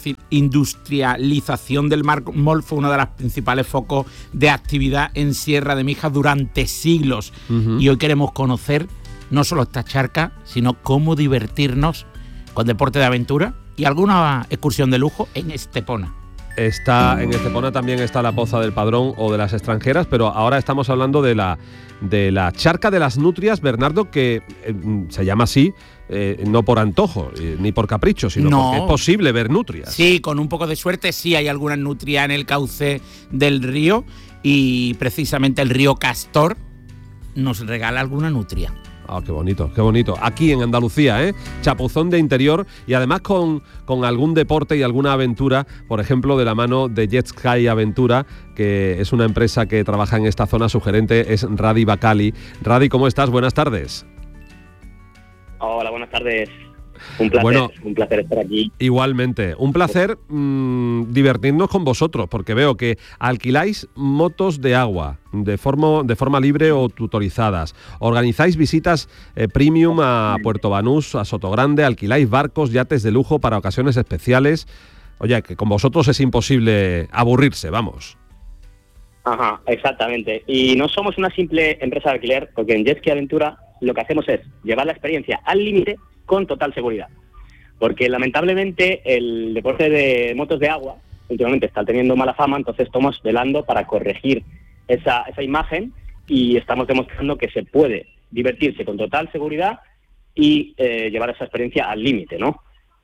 industrialización del mármol fue uno de los principales focos de actividad en Sierra de Mija durante siglos. Y hoy queremos conocer no solo esta charca, sino cómo divertirnos con deporte de aventura y alguna excursión de lujo en Estepona. En Estepona también está la Poza del Padrón o de las Extranjeras, pero ahora estamos hablando de la charca de las Nutrias, Bernardo, que se llama así, no por antojo ni por capricho, sino porque es posible ver nutrias. Sí, con un poco de suerte sí hay algunas nutrias en el cauce del río y precisamente el río Castor nos regala alguna nutria. Ah, qué bonito, qué bonito. Aquí en Andalucía, chapuzón de interior y además con algún deporte y alguna aventura, por ejemplo, de la mano de Jet Sky Aventura, que es una empresa que trabaja en esta zona. Su gerente es Radi Bacali. Radi, ¿cómo estás? Buenas tardes. Hola, buenas tardes. Un placer estar aquí. Igualmente, un placer divertirnos con vosotros, porque veo que alquiláis motos de agua de forma libre o tutorizadas, organizáis visitas premium a Puerto Banús, a Sotogrande, alquiláis barcos, yates de lujo para ocasiones especiales. Oye, que con vosotros es imposible aburrirse, vamos. Ajá, exactamente. Y no somos una simple empresa de alquiler, porque en Jet Ski Aventura lo que hacemos es llevar la experiencia al límite con total seguridad. Porque lamentablemente el deporte de motos de agua últimamente está teniendo mala fama, entonces estamos velando para corregir esa imagen y estamos demostrando que se puede divertirse con total seguridad y llevar esa experiencia al límite, ¿no?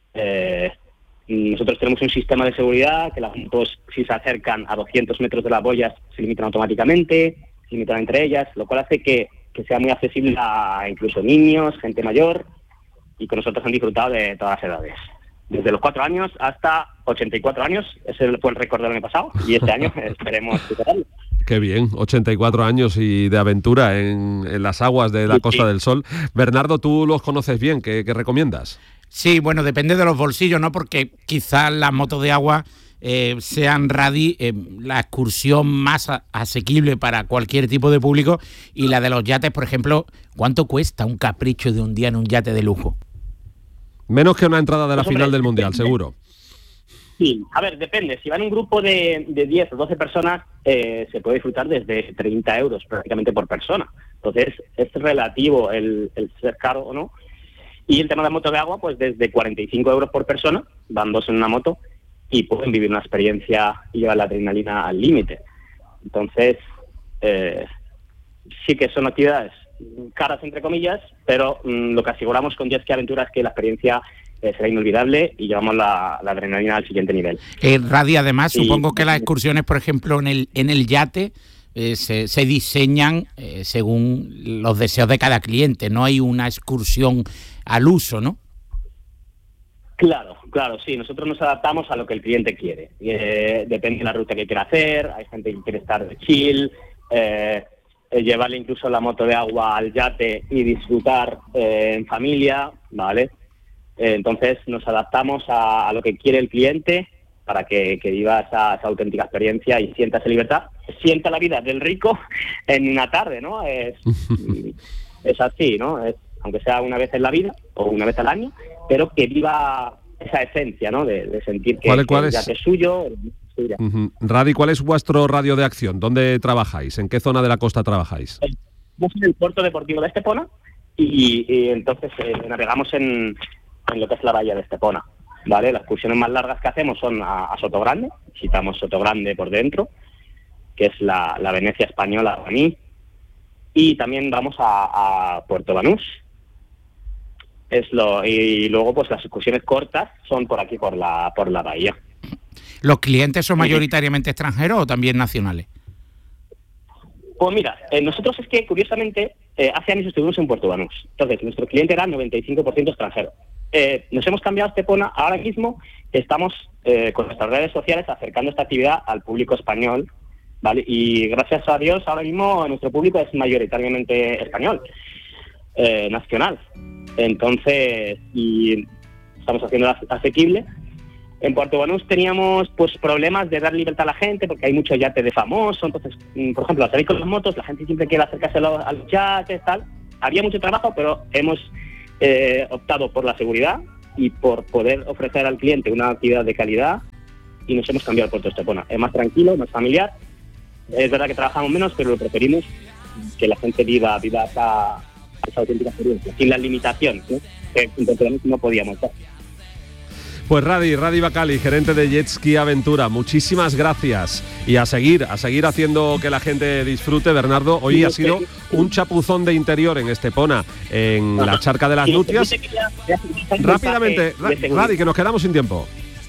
Nosotros tenemos un sistema de seguridad que las motos, si se acercan a 200 metros de las boyas, se limitan automáticamente, se limitan entre ellas, lo cual hace que sea muy accesible a incluso niños, gente mayor, y que nosotros han disfrutado de todas las edades. Desde los 4 años hasta 84 años, ese fue el récord del año pasado, y este año esperemos superarlo. Qué bien, 84 años y de aventura en las aguas de la Costa del Sol. Bernardo, tú los conoces bien, ¿qué recomiendas? Sí, bueno, depende de los bolsillos, ¿no? Porque quizás las motos de agua sean la excursión más asequible para cualquier tipo de público, y la de los yates, por ejemplo, ¿cuánto cuesta un capricho de un día en un yate de lujo? Menos que una entrada de la final del Mundial, seguro. Sí, a ver, depende. Si van un grupo de 10 o 12 personas, se puede disfrutar desde 30 euros prácticamente por persona. Entonces, es relativo el ser caro o no. Y el tema de moto de agua, pues desde 45 euros por persona, van 2 en una moto, y pueden vivir una experiencia y llevar la adrenalina al límite. Entonces, sí que son actividades caras, entre comillas, pero lo que aseguramos con Jet Ski Aventura es que la experiencia será inolvidable y llevamos la adrenalina al siguiente nivel. Radi, además, supongo que las excursiones, por ejemplo, en el yate se diseñan según los deseos de cada cliente, no hay una excursión al uso, ¿no? Claro, sí, nosotros nos adaptamos a lo que el cliente quiere. Depende de la ruta que quiera hacer, hay gente que quiere estar de chill, llevarle incluso la moto de agua al yate y disfrutar en familia, ¿vale? Entonces nos adaptamos a lo que quiere el cliente para que viva esa auténtica experiencia y sienta esa libertad, sienta la vida del rico en una tarde, ¿no? Es así, ¿no? Aunque sea una vez en la vida o una vez al año, pero que viva esa esencia, ¿no? De sentir que ¿Cuál el es? yate es suyo. Suya. Radi, ¿cuál es vuestro radio de acción? ¿Dónde trabajáis? ¿En qué zona de la costa trabajáis? Estamos en el puerto deportivo de Estepona y entonces navegamos en lo que es la bahía de Estepona, ¿vale? Las excursiones más largas que hacemos son a Sotogrande, visitamos Sotogrande por dentro, que es la Venecia española, Baní, y también vamos a Puerto Banús. Y luego pues las excursiones cortas son por aquí, por la bahía. ¿Los clientes son mayoritariamente extranjeros o también nacionales? Pues mira, nosotros es que curiosamente hace años estuvimos en Puerto Banús, entonces nuestro cliente era 95% extranjero. Nos hemos cambiado a Estepona, ahora mismo estamos con nuestras redes sociales acercando esta actividad al público español, ¿vale? Y gracias a Dios ahora mismo nuestro público es mayoritariamente español, nacional. Entonces, y estamos haciendo asequible. En Puerto Banús teníamos pues problemas de dar libertad a la gente porque hay mucho yate de famoso, entonces, por ejemplo, al salir con las motos, la gente siempre quiere acercarse a los yates, tal. Había mucho trabajo, pero hemos optado por la seguridad y por poder ofrecer al cliente una actividad de calidad y nos hemos cambiado al puerto de Estepona. Es más tranquilo, más familiar. Es verdad que trabajamos menos, pero lo preferimos que la gente viva esa auténtica experiencia, sin las limitaciones, ¿no? Que en Puerto Banús no podíamos dar. Pues Radi Bacali, gerente de Jet Ski Aventura, muchísimas gracias y a seguir haciendo que la gente disfrute. Bernardo, hoy ha sido un chapuzón de interior en Estepona, en la Charca de las Nutias. Rápidamente, Radi, que nos quedamos sin tiempo.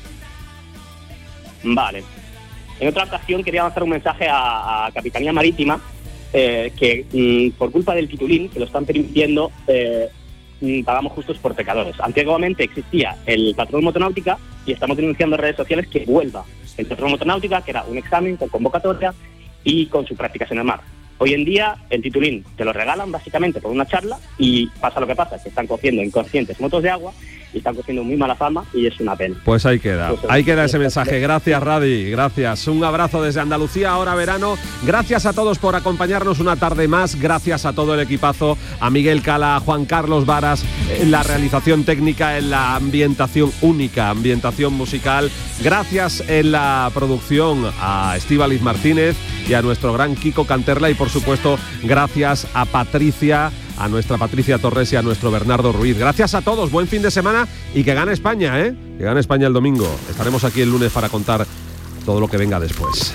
Vale. En otra ocasión quería lanzar un mensaje a Capitanía Marítima, que por culpa del titulín, que lo están permitiendo, pagamos justos por pecadores. Antiguamente existía el patrón motonáutica y estamos denunciando en redes sociales que vuelva el patrón motonáutica, que era un examen con convocatoria y con sus prácticas en el mar. Hoy en día el titulín te lo regalan básicamente por una charla y pasa lo que pasa, que están cogiendo inconscientes motos de agua y están cogiendo muy mala fama y es una pena. Pues ahí queda ese mensaje. Gracias, Radi, gracias. Un abrazo desde Andalucía, ahora verano. Gracias a todos por acompañarnos una tarde más. Gracias a todo el equipazo, a Miguel Cala, a Juan Carlos Varas, en la realización técnica, en la ambientación única, ambientación musical. Gracias en la producción a Estíbaliz Martínez y a nuestro gran Kiko Canterla y por supuesto gracias a Patricia, a nuestra Patricia Torres y a nuestro Bernardo Ruiz. Gracias a todos, buen fin de semana y que gane España, que gane España el domingo. Estaremos aquí el lunes para contar todo lo que venga después.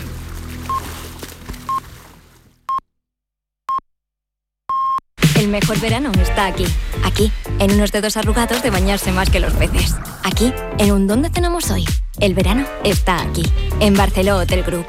El mejor verano está aquí, en unos dedos arrugados de bañarse más que los peces. Aquí, en un ¿dónde cenamos hoy? El verano está aquí, en Barceló Hotel Group.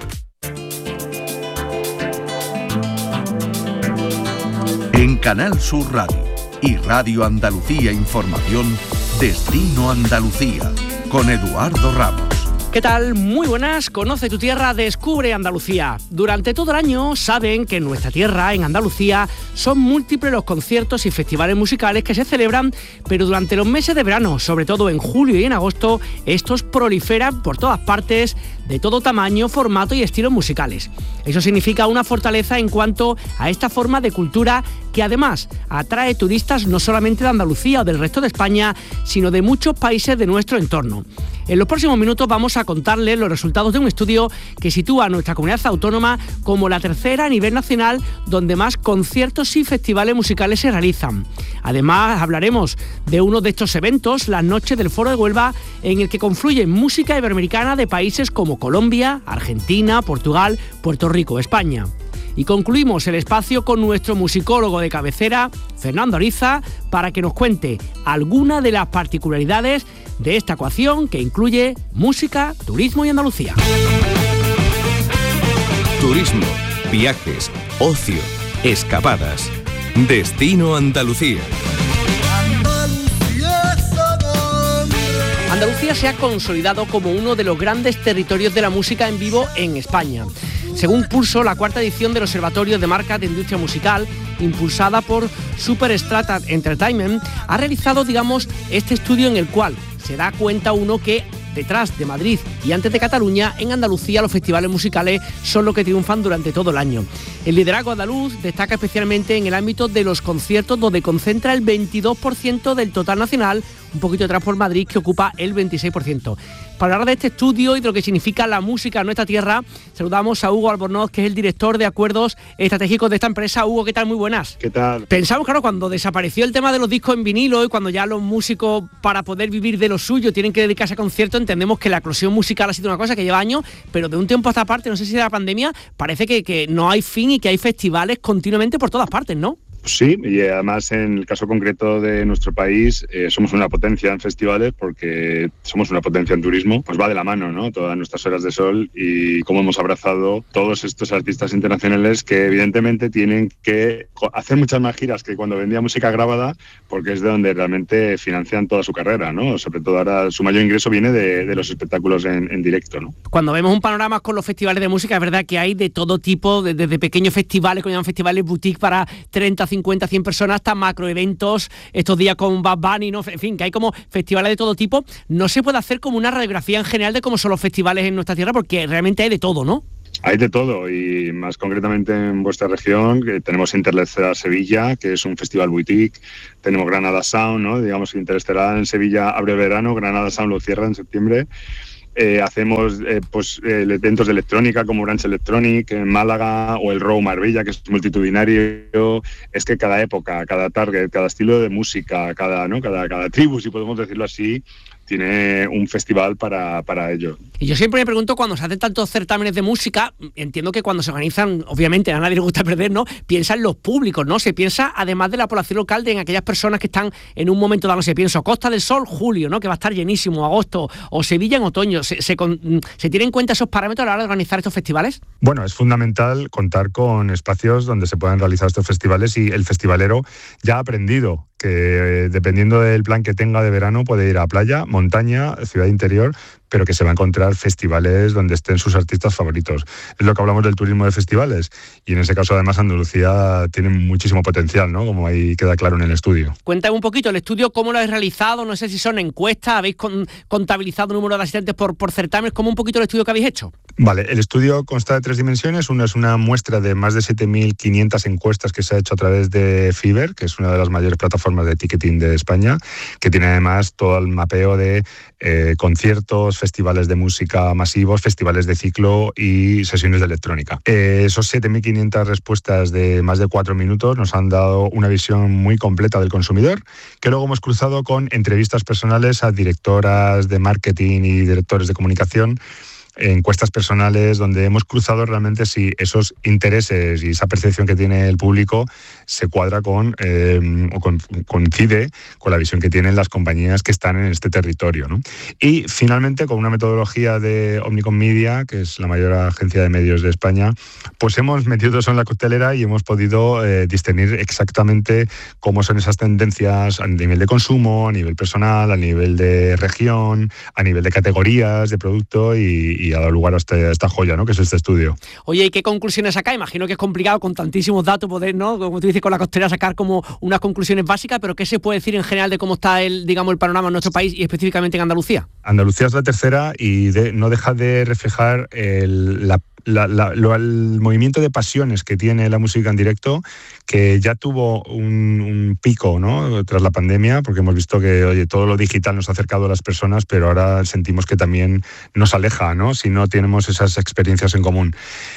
En Canal Sur Radio y Radio Andalucía Información, Destino Andalucía, con Eduardo Ramos. ¿Qué tal? Muy buenas. Conoce tu tierra, descubre Andalucía. Durante todo el año saben que en nuestra tierra, en Andalucía, son múltiples los conciertos y festivales musicales que se celebran, pero durante los meses de verano, sobre todo en julio y en agosto, estos proliferan por todas partes, de todo tamaño, formato y estilos musicales. Eso significa una fortaleza en cuanto a esta forma de cultura que además atrae turistas no solamente de Andalucía o del resto de España, sino de muchos países de nuestro entorno. En los próximos minutos vamos a contarles los resultados de un estudio que sitúa a nuestra comunidad autónoma como la tercera a nivel nacional donde más conciertos y festivales musicales se realizan. Además, hablaremos de uno de estos eventos, las Noches del Foro de Huelva, en el que confluyen música iberoamericana de países como Colombia, Argentina, Portugal, Puerto Rico, España. Y concluimos el espacio con nuestro musicólogo de cabecera, Fernando Ariza, para que nos cuente alguna de las particularidades de esta ecuación que incluye música, turismo y Andalucía. Turismo, viajes, ocio, escapadas. Destino Andalucía. Andalucía se ha consolidado como uno de los grandes territorios de la música en vivo en España. Según Pulso, la cuarta edición del Observatorio de Marcas de Industria Musical, impulsada por Superstrata Entertainment, ha realizado, este estudio en el cual se da cuenta uno que detrás de Madrid y antes de Cataluña, en Andalucía los festivales musicales son los que triunfan durante todo el año. El liderazgo andaluz destaca especialmente en el ámbito de los conciertos, donde concentra el 22% del total nacional, un poquito detrás por Madrid, que ocupa el 26%. Para hablar de este estudio y de lo que significa la música en nuestra tierra, saludamos a Hugo Albornoz, que es el director de acuerdos estratégicos de esta empresa. Hugo, ¿qué tal? Muy buenas. ¿Qué tal? Pensamos, claro, cuando desapareció el tema de los discos en vinilo y cuando ya los músicos, para poder vivir de lo suyo, tienen que dedicarse a conciertos, entendemos que la eclosión musical ha sido una cosa que lleva años, pero de un tiempo a esta parte, no sé si de la pandemia, parece que no hay fin y que hay festivales continuamente por todas partes, ¿no? Sí, y además en el caso concreto de nuestro país somos una potencia en festivales porque somos una potencia en turismo, pues va de la mano, ¿no? Todas nuestras horas de sol y cómo hemos abrazado todos estos artistas internacionales que evidentemente tienen que hacer muchas más giras que cuando vendía música grabada, porque es de donde realmente financian toda su carrera, ¿no? Sobre todo ahora su mayor ingreso viene de los espectáculos en directo, ¿no? Cuando vemos un panorama con los festivales de música, es verdad que hay de todo tipo, desde pequeños festivales, que llaman festivales boutique para 30, 50, 100 personas, hasta macroeventos, estos días con Bad Bunny, ¿no? En fin, que hay como festivales de todo tipo. No se puede hacer como una radiografía en general de cómo son los festivales en nuestra tierra, porque realmente hay de todo, ¿no? Hay de todo, y más concretamente en vuestra región, que tenemos Interestelar Sevilla, que es un festival boutique, tenemos Granada Sound, ¿no? Digamos que Interestelar en Sevilla abre el verano, Granada Sound lo cierra en septiembre. Hacemos eventos de electrónica como Branch Electronic en Málaga, o el Row Marbella, que es multitudinario. Es que cada época, cada target, cada estilo de música, cada tribu, si podemos decirlo así, tiene un festival para ello. Y yo siempre me pregunto, cuando se hacen tantos certámenes de música, entiendo que cuando se organizan, obviamente a nadie le gusta perder, ¿no? Piensa en los públicos, ¿no? Se piensa, además de la población local, en aquellas personas que están en un momento dado. Se piensa Costa del Sol, julio, ¿no? Que va a estar llenísimo, agosto, o Sevilla en otoño. ¿Se tienen en cuenta esos parámetros a la hora de organizar estos festivales? Bueno, es fundamental contar con espacios donde se puedan realizar estos festivales, y el festivalero ya ha aprendido que dependiendo del plan que tenga de verano puede ir a playa, montaña, ciudad interior, pero que se va a encontrar festivales donde estén sus artistas favoritos. Es lo que hablamos del turismo de festivales, y en ese caso además Andalucía tiene muchísimo potencial, ¿no? Como ahí queda claro en el estudio. Cuéntame un poquito, el estudio, ¿cómo lo habéis realizado? No sé si son encuestas, ¿habéis contabilizado el número de asistentes por certámenes? ¿Cómo un poquito el estudio que habéis hecho? Vale, el estudio consta de 3 dimensiones. Una es una muestra de más de 7.500 encuestas que se ha hecho a través de Fiverr, que es una de las mayores plataformas de ticketing de España, que tiene además todo el mapeo de conciertos, festivales de música masivos, festivales de ciclo y sesiones de electrónica. Esos 7.500 respuestas de más de 4 minutos nos han dado una visión muy completa del consumidor, que luego hemos cruzado con entrevistas personales a directoras de marketing y directores de comunicación, encuestas personales donde hemos cruzado realmente si esos intereses y esa percepción que tiene el público se cuadra coincide con la visión que tienen las compañías que están en este territorio, ¿no? Y finalmente, con una metodología de Omnicom Media, que es la mayor agencia de medios de España, pues hemos metido eso en la coctelera y hemos podido discernir exactamente cómo son esas tendencias a nivel de consumo, a nivel personal, a nivel de región, a nivel de categorías de producto, y ha dado lugar a esta joya, ¿no? Que es este estudio. Oye, ¿y qué conclusiones saca? Imagino que es complicado con tantísimos datos poder, ¿no? Como tú dices, con la costera sacar como unas conclusiones básicas, pero ¿qué se puede decir en general de cómo está el panorama en nuestro país y específicamente en Andalucía? Andalucía es la tercera y no deja de reflejar el movimiento de pasiones que tiene la música en directo, que ya tuvo un pico, ¿no? Tras la pandemia, porque hemos visto que todo lo digital nos ha acercado a las personas, pero ahora sentimos que también nos aleja, ¿no? Si no tenemos esas experiencias en común.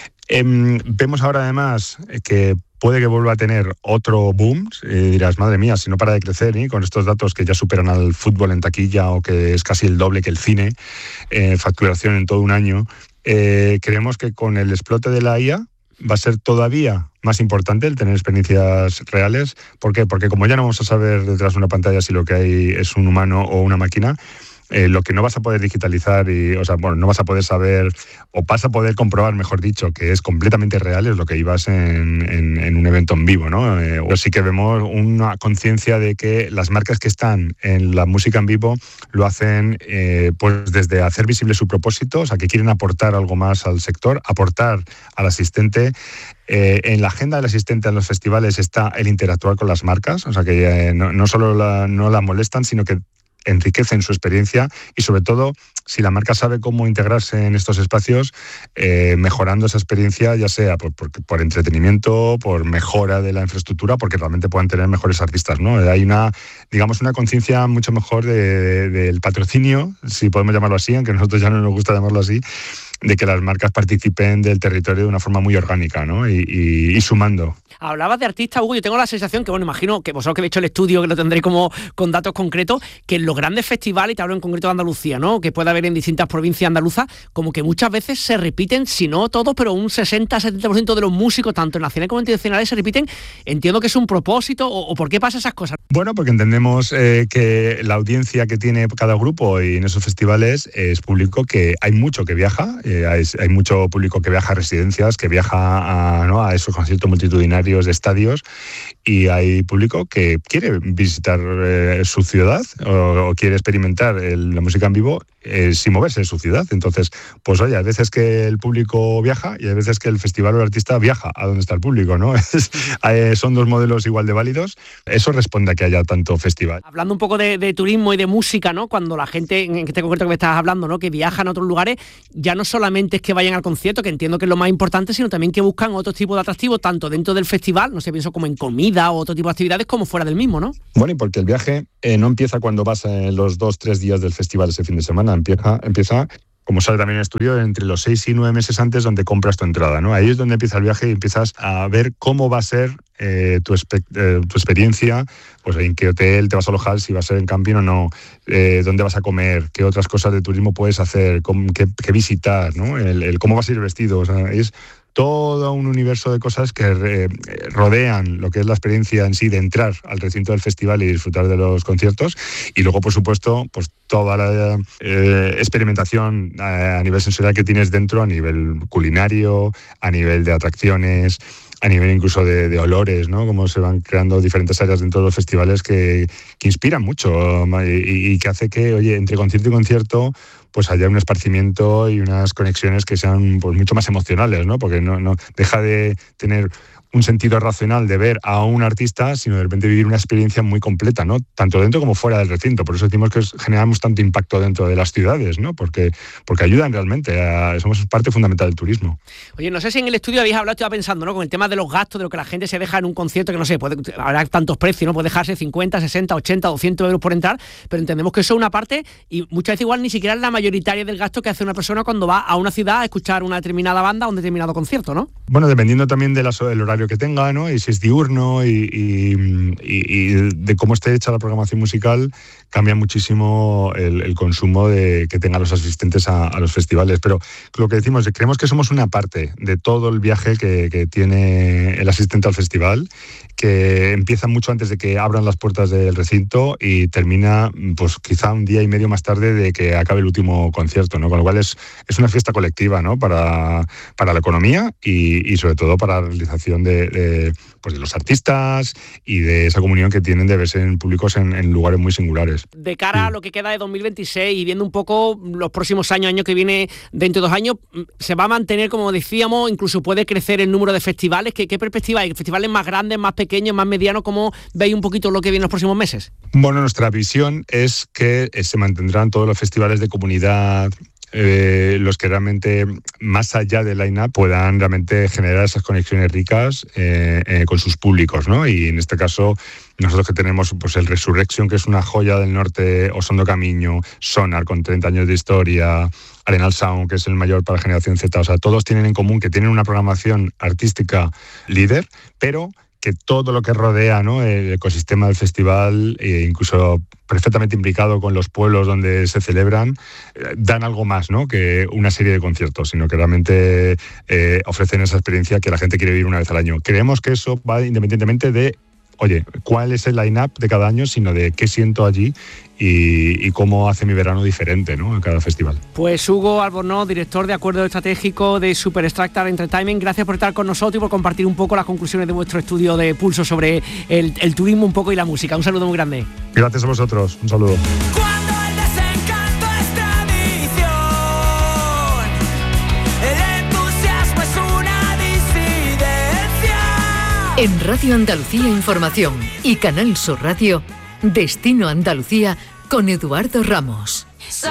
Vemos ahora además que puede que vuelva a tener otro boom, dirás, madre mía, si no para de crecer, ¿eh? Con estos datos que ya superan al fútbol en taquilla, o que es casi el doble que el cine, facturación en todo un año. Creemos que con el explote de la IA va a ser todavía más importante el tener experiencias reales. ¿Por qué? Porque como ya no vamos a saber detrás de una pantalla si lo que hay es un humano o una máquina, lo que no vas a poder digitalizar no vas a poder saber, o vas a poder comprobar, mejor dicho, que es completamente real, es lo que ibas en un evento en vivo, ¿no? Pero sí que vemos una conciencia de que las marcas que están en la música en vivo lo hacen pues desde hacer visible su propósito, o sea, que quieren aportar algo más al sector, aportar al asistente. En la agenda del asistente a los festivales está el interactuar con las marcas, o sea, que no solo no la molestan, sino que enriquecen su experiencia y sobre todo si la marca sabe cómo integrarse en estos espacios, mejorando esa experiencia, ya sea por entretenimiento, por mejora de la infraestructura, porque realmente puedan tener mejores artistas, ¿no? Hay una conciencia mucho mejor del patrocinio, si podemos llamarlo así, aunque a nosotros ya no nos gusta llamarlo así, de que las marcas participen del territorio de una forma muy orgánica, ¿no? Y sumando. Hablabas de artistas, Hugo, yo tengo la sensación que, bueno, imagino que vosotros que habéis hecho el estudio, que lo tendréis como con datos concretos, que en los grandes festivales, y te hablo en concreto de Andalucía, ¿no?, que puede haber en distintas provincias andaluzas, como que muchas veces se repiten, si no todos, pero un 60-70% de los músicos, tanto nacionales como internacionales, se repiten. Entiendo que es un propósito, o ¿por qué pasa esas cosas? Bueno, porque entendemos que la audiencia que tiene cada grupo y en esos festivales es público que hay mucho que viaja, hay mucho público que viaja a residencias, que viaja a esos conciertos multitudinarios de estadios, y hay público que quiere visitar su ciudad o quiere experimentar la música en vivo sin moverse de su ciudad. Entonces, pues oye, hay veces que el público viaja y hay veces que el festival o el artista viaja a donde está el público, ¿no? Son dos modelos igual de válidos. Eso responde a que haya tanto festival. Hablando un poco de turismo y de música, ¿no?, cuando la gente, en este concreto que me estás hablando, ¿no?, que viajan a otros lugares, ya no solamente es que vayan al concierto, que entiendo que es lo más importante, sino también que buscan otro tipo de atractivos, tanto dentro del festival, no sé, pienso como en comida o otro tipo de actividades, como fuera del mismo, ¿no? Bueno, y porque el viaje no empieza cuando vas los 2-3 días del festival ese fin de semana, empieza, como sale también en el estudio, entre los 6 y 9 meses antes, donde compras tu entrada, ¿no? Ahí es donde empieza el viaje y empiezas a ver cómo va a ser tu experiencia, pues en qué hotel te vas a alojar, si va a ser en camping o no, dónde vas a comer, qué otras cosas de turismo puedes hacer, qué visitar, ¿no? El cómo vas a ir vestido, o sea, es todo un universo de cosas que rodean lo que es la experiencia en sí de entrar al recinto del festival y disfrutar de los conciertos, y luego, por supuesto, pues toda la experimentación a nivel sensorial que tienes dentro, a nivel culinario, a nivel de atracciones, a nivel incluso de olores, ¿no? Cómo se van creando diferentes áreas dentro de los festivales que inspiran mucho y que hace que, oye, entre concierto y concierto, pues haya un esparcimiento y unas conexiones que sean pues mucho más emocionales, ¿no? Porque no deja de tener un sentido racional de ver a un artista, sino de repente vivir una experiencia muy completa, ¿no? Tanto dentro como fuera del recinto. Por eso decimos que generamos tanto impacto dentro de las ciudades, ¿no? Porque ayudan realmente, somos parte fundamental del turismo. Oye, no sé si en el estudio habéis hablado, estaba pensando, ¿no?, con el tema de los gastos, de lo que la gente se deja en un concierto, que no sé, habrá tantos precios, ¿no? Puede dejarse 50, 60, 80, 200 euros por entrar, pero entendemos que eso es una parte, y muchas veces igual ni siquiera es la mayoritaria del gasto que hace una persona cuando va a una ciudad a escuchar una determinada banda o un determinado concierto, ¿no? Bueno, dependiendo también del horario que tenga, ¿no? Y si es diurno y de cómo esté hecha la programación musical, cambia muchísimo el consumo que tengan los asistentes a los festivales. Pero lo que decimos, creemos que somos una parte de todo el viaje que tiene el asistente al festival, que empieza mucho antes de que abran las puertas del recinto y termina pues quizá un día y medio más tarde de que acabe el último concierto, ¿no? Con lo cual es una fiesta colectiva, ¿no? Para la economía y sobre todo para la realización de los artistas y de esa comunión que tienen de verse en públicos en lugares muy singulares. De cara a lo que queda de 2026 y viendo un poco los próximos año que viene, dentro de 2 años, ¿se va a mantener, como decíamos, incluso puede crecer el número de festivales? ¿Qué perspectiva hay? ¿Festivales más grandes, más pequeños, más medianos? ¿Cómo veis un poquito lo que viene en los próximos meses? Bueno, nuestra visión es que se mantendrán todos los festivales de comunidad, los que realmente, más allá del line-up, puedan realmente generar esas conexiones ricas con sus públicos, ¿no? Y en este caso, nosotros que tenemos pues el Resurrection, que es una joya del norte, Osondo Camiño, Sonar, con 30 años de historia, Arenal Sound, que es el mayor para la generación Z, o sea, todos tienen en común que tienen una programación artística líder, pero que todo lo que rodea, ¿no?, el ecosistema del festival, incluso perfectamente implicado con los pueblos donde se celebran, dan algo más, ¿no?, que una serie de conciertos, sino que realmente ofrecen esa experiencia que la gente quiere vivir una vez al año. Creemos que eso va independientemente de, oye, cuál es el line-up de cada año, sino de qué siento allí y cómo hace mi verano diferente, ¿no?, en cada festival. Pues Hugo Albornoz, director de Acuerdo Estratégico de Superstructure Entertainment, gracias por estar con nosotros y por compartir un poco las conclusiones de vuestro estudio de pulso sobre el turismo un poco y la música. Un saludo muy grande. Gracias a vosotros, un saludo. En Radio Andalucía Información y Canal Sur Radio, Destino Andalucía con Eduardo Ramos.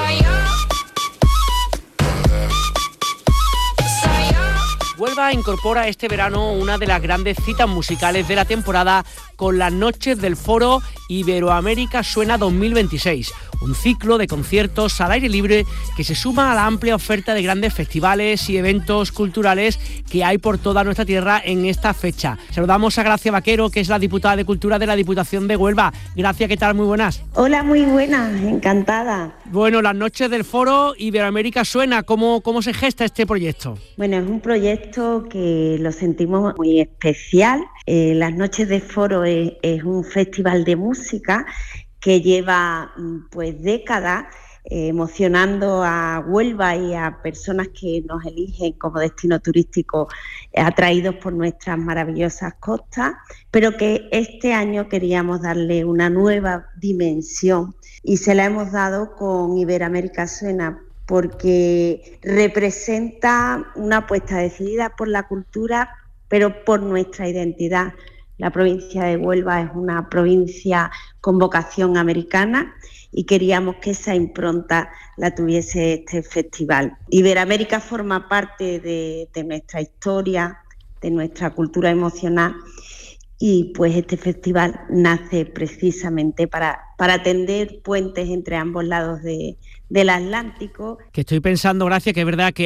Huelva incorpora este verano una de las grandes citas musicales de la temporada con las Noches del Foro Iberoamérica Suena 2026, un ciclo de conciertos al aire libre que se suma a la amplia oferta de grandes festivales y eventos culturales que hay por toda nuestra tierra en esta fecha. Saludamos a Gracia Vaquero, que es la diputada de Cultura de la Diputación de Huelva. Gracia, ¿qué tal? Muy buenas. Hola, muy buenas, encantada. Bueno, las Noches del Foro Iberoamérica Suena, ¿cómo se gesta este proyecto? Bueno, es un proyecto que lo sentimos muy especial. Las Noches del Foro es un festival de música que lleva pues décadas emocionando a Huelva y a personas que nos eligen como destino turístico atraídos por nuestras maravillosas costas, pero que este año queríamos darle una nueva dimensión y se la hemos dado con Iberoamérica Suena, porque representa una apuesta decidida por la cultura, pero por nuestra identidad. La provincia de Huelva es una provincia con vocación americana y queríamos que esa impronta la tuviese este festival. Iberoamérica forma parte de nuestra historia, de nuestra cultura emocional, y pues este festival nace precisamente para tender puentes entre ambos lados del Atlántico. Que estoy pensando, Gracia, que es verdad que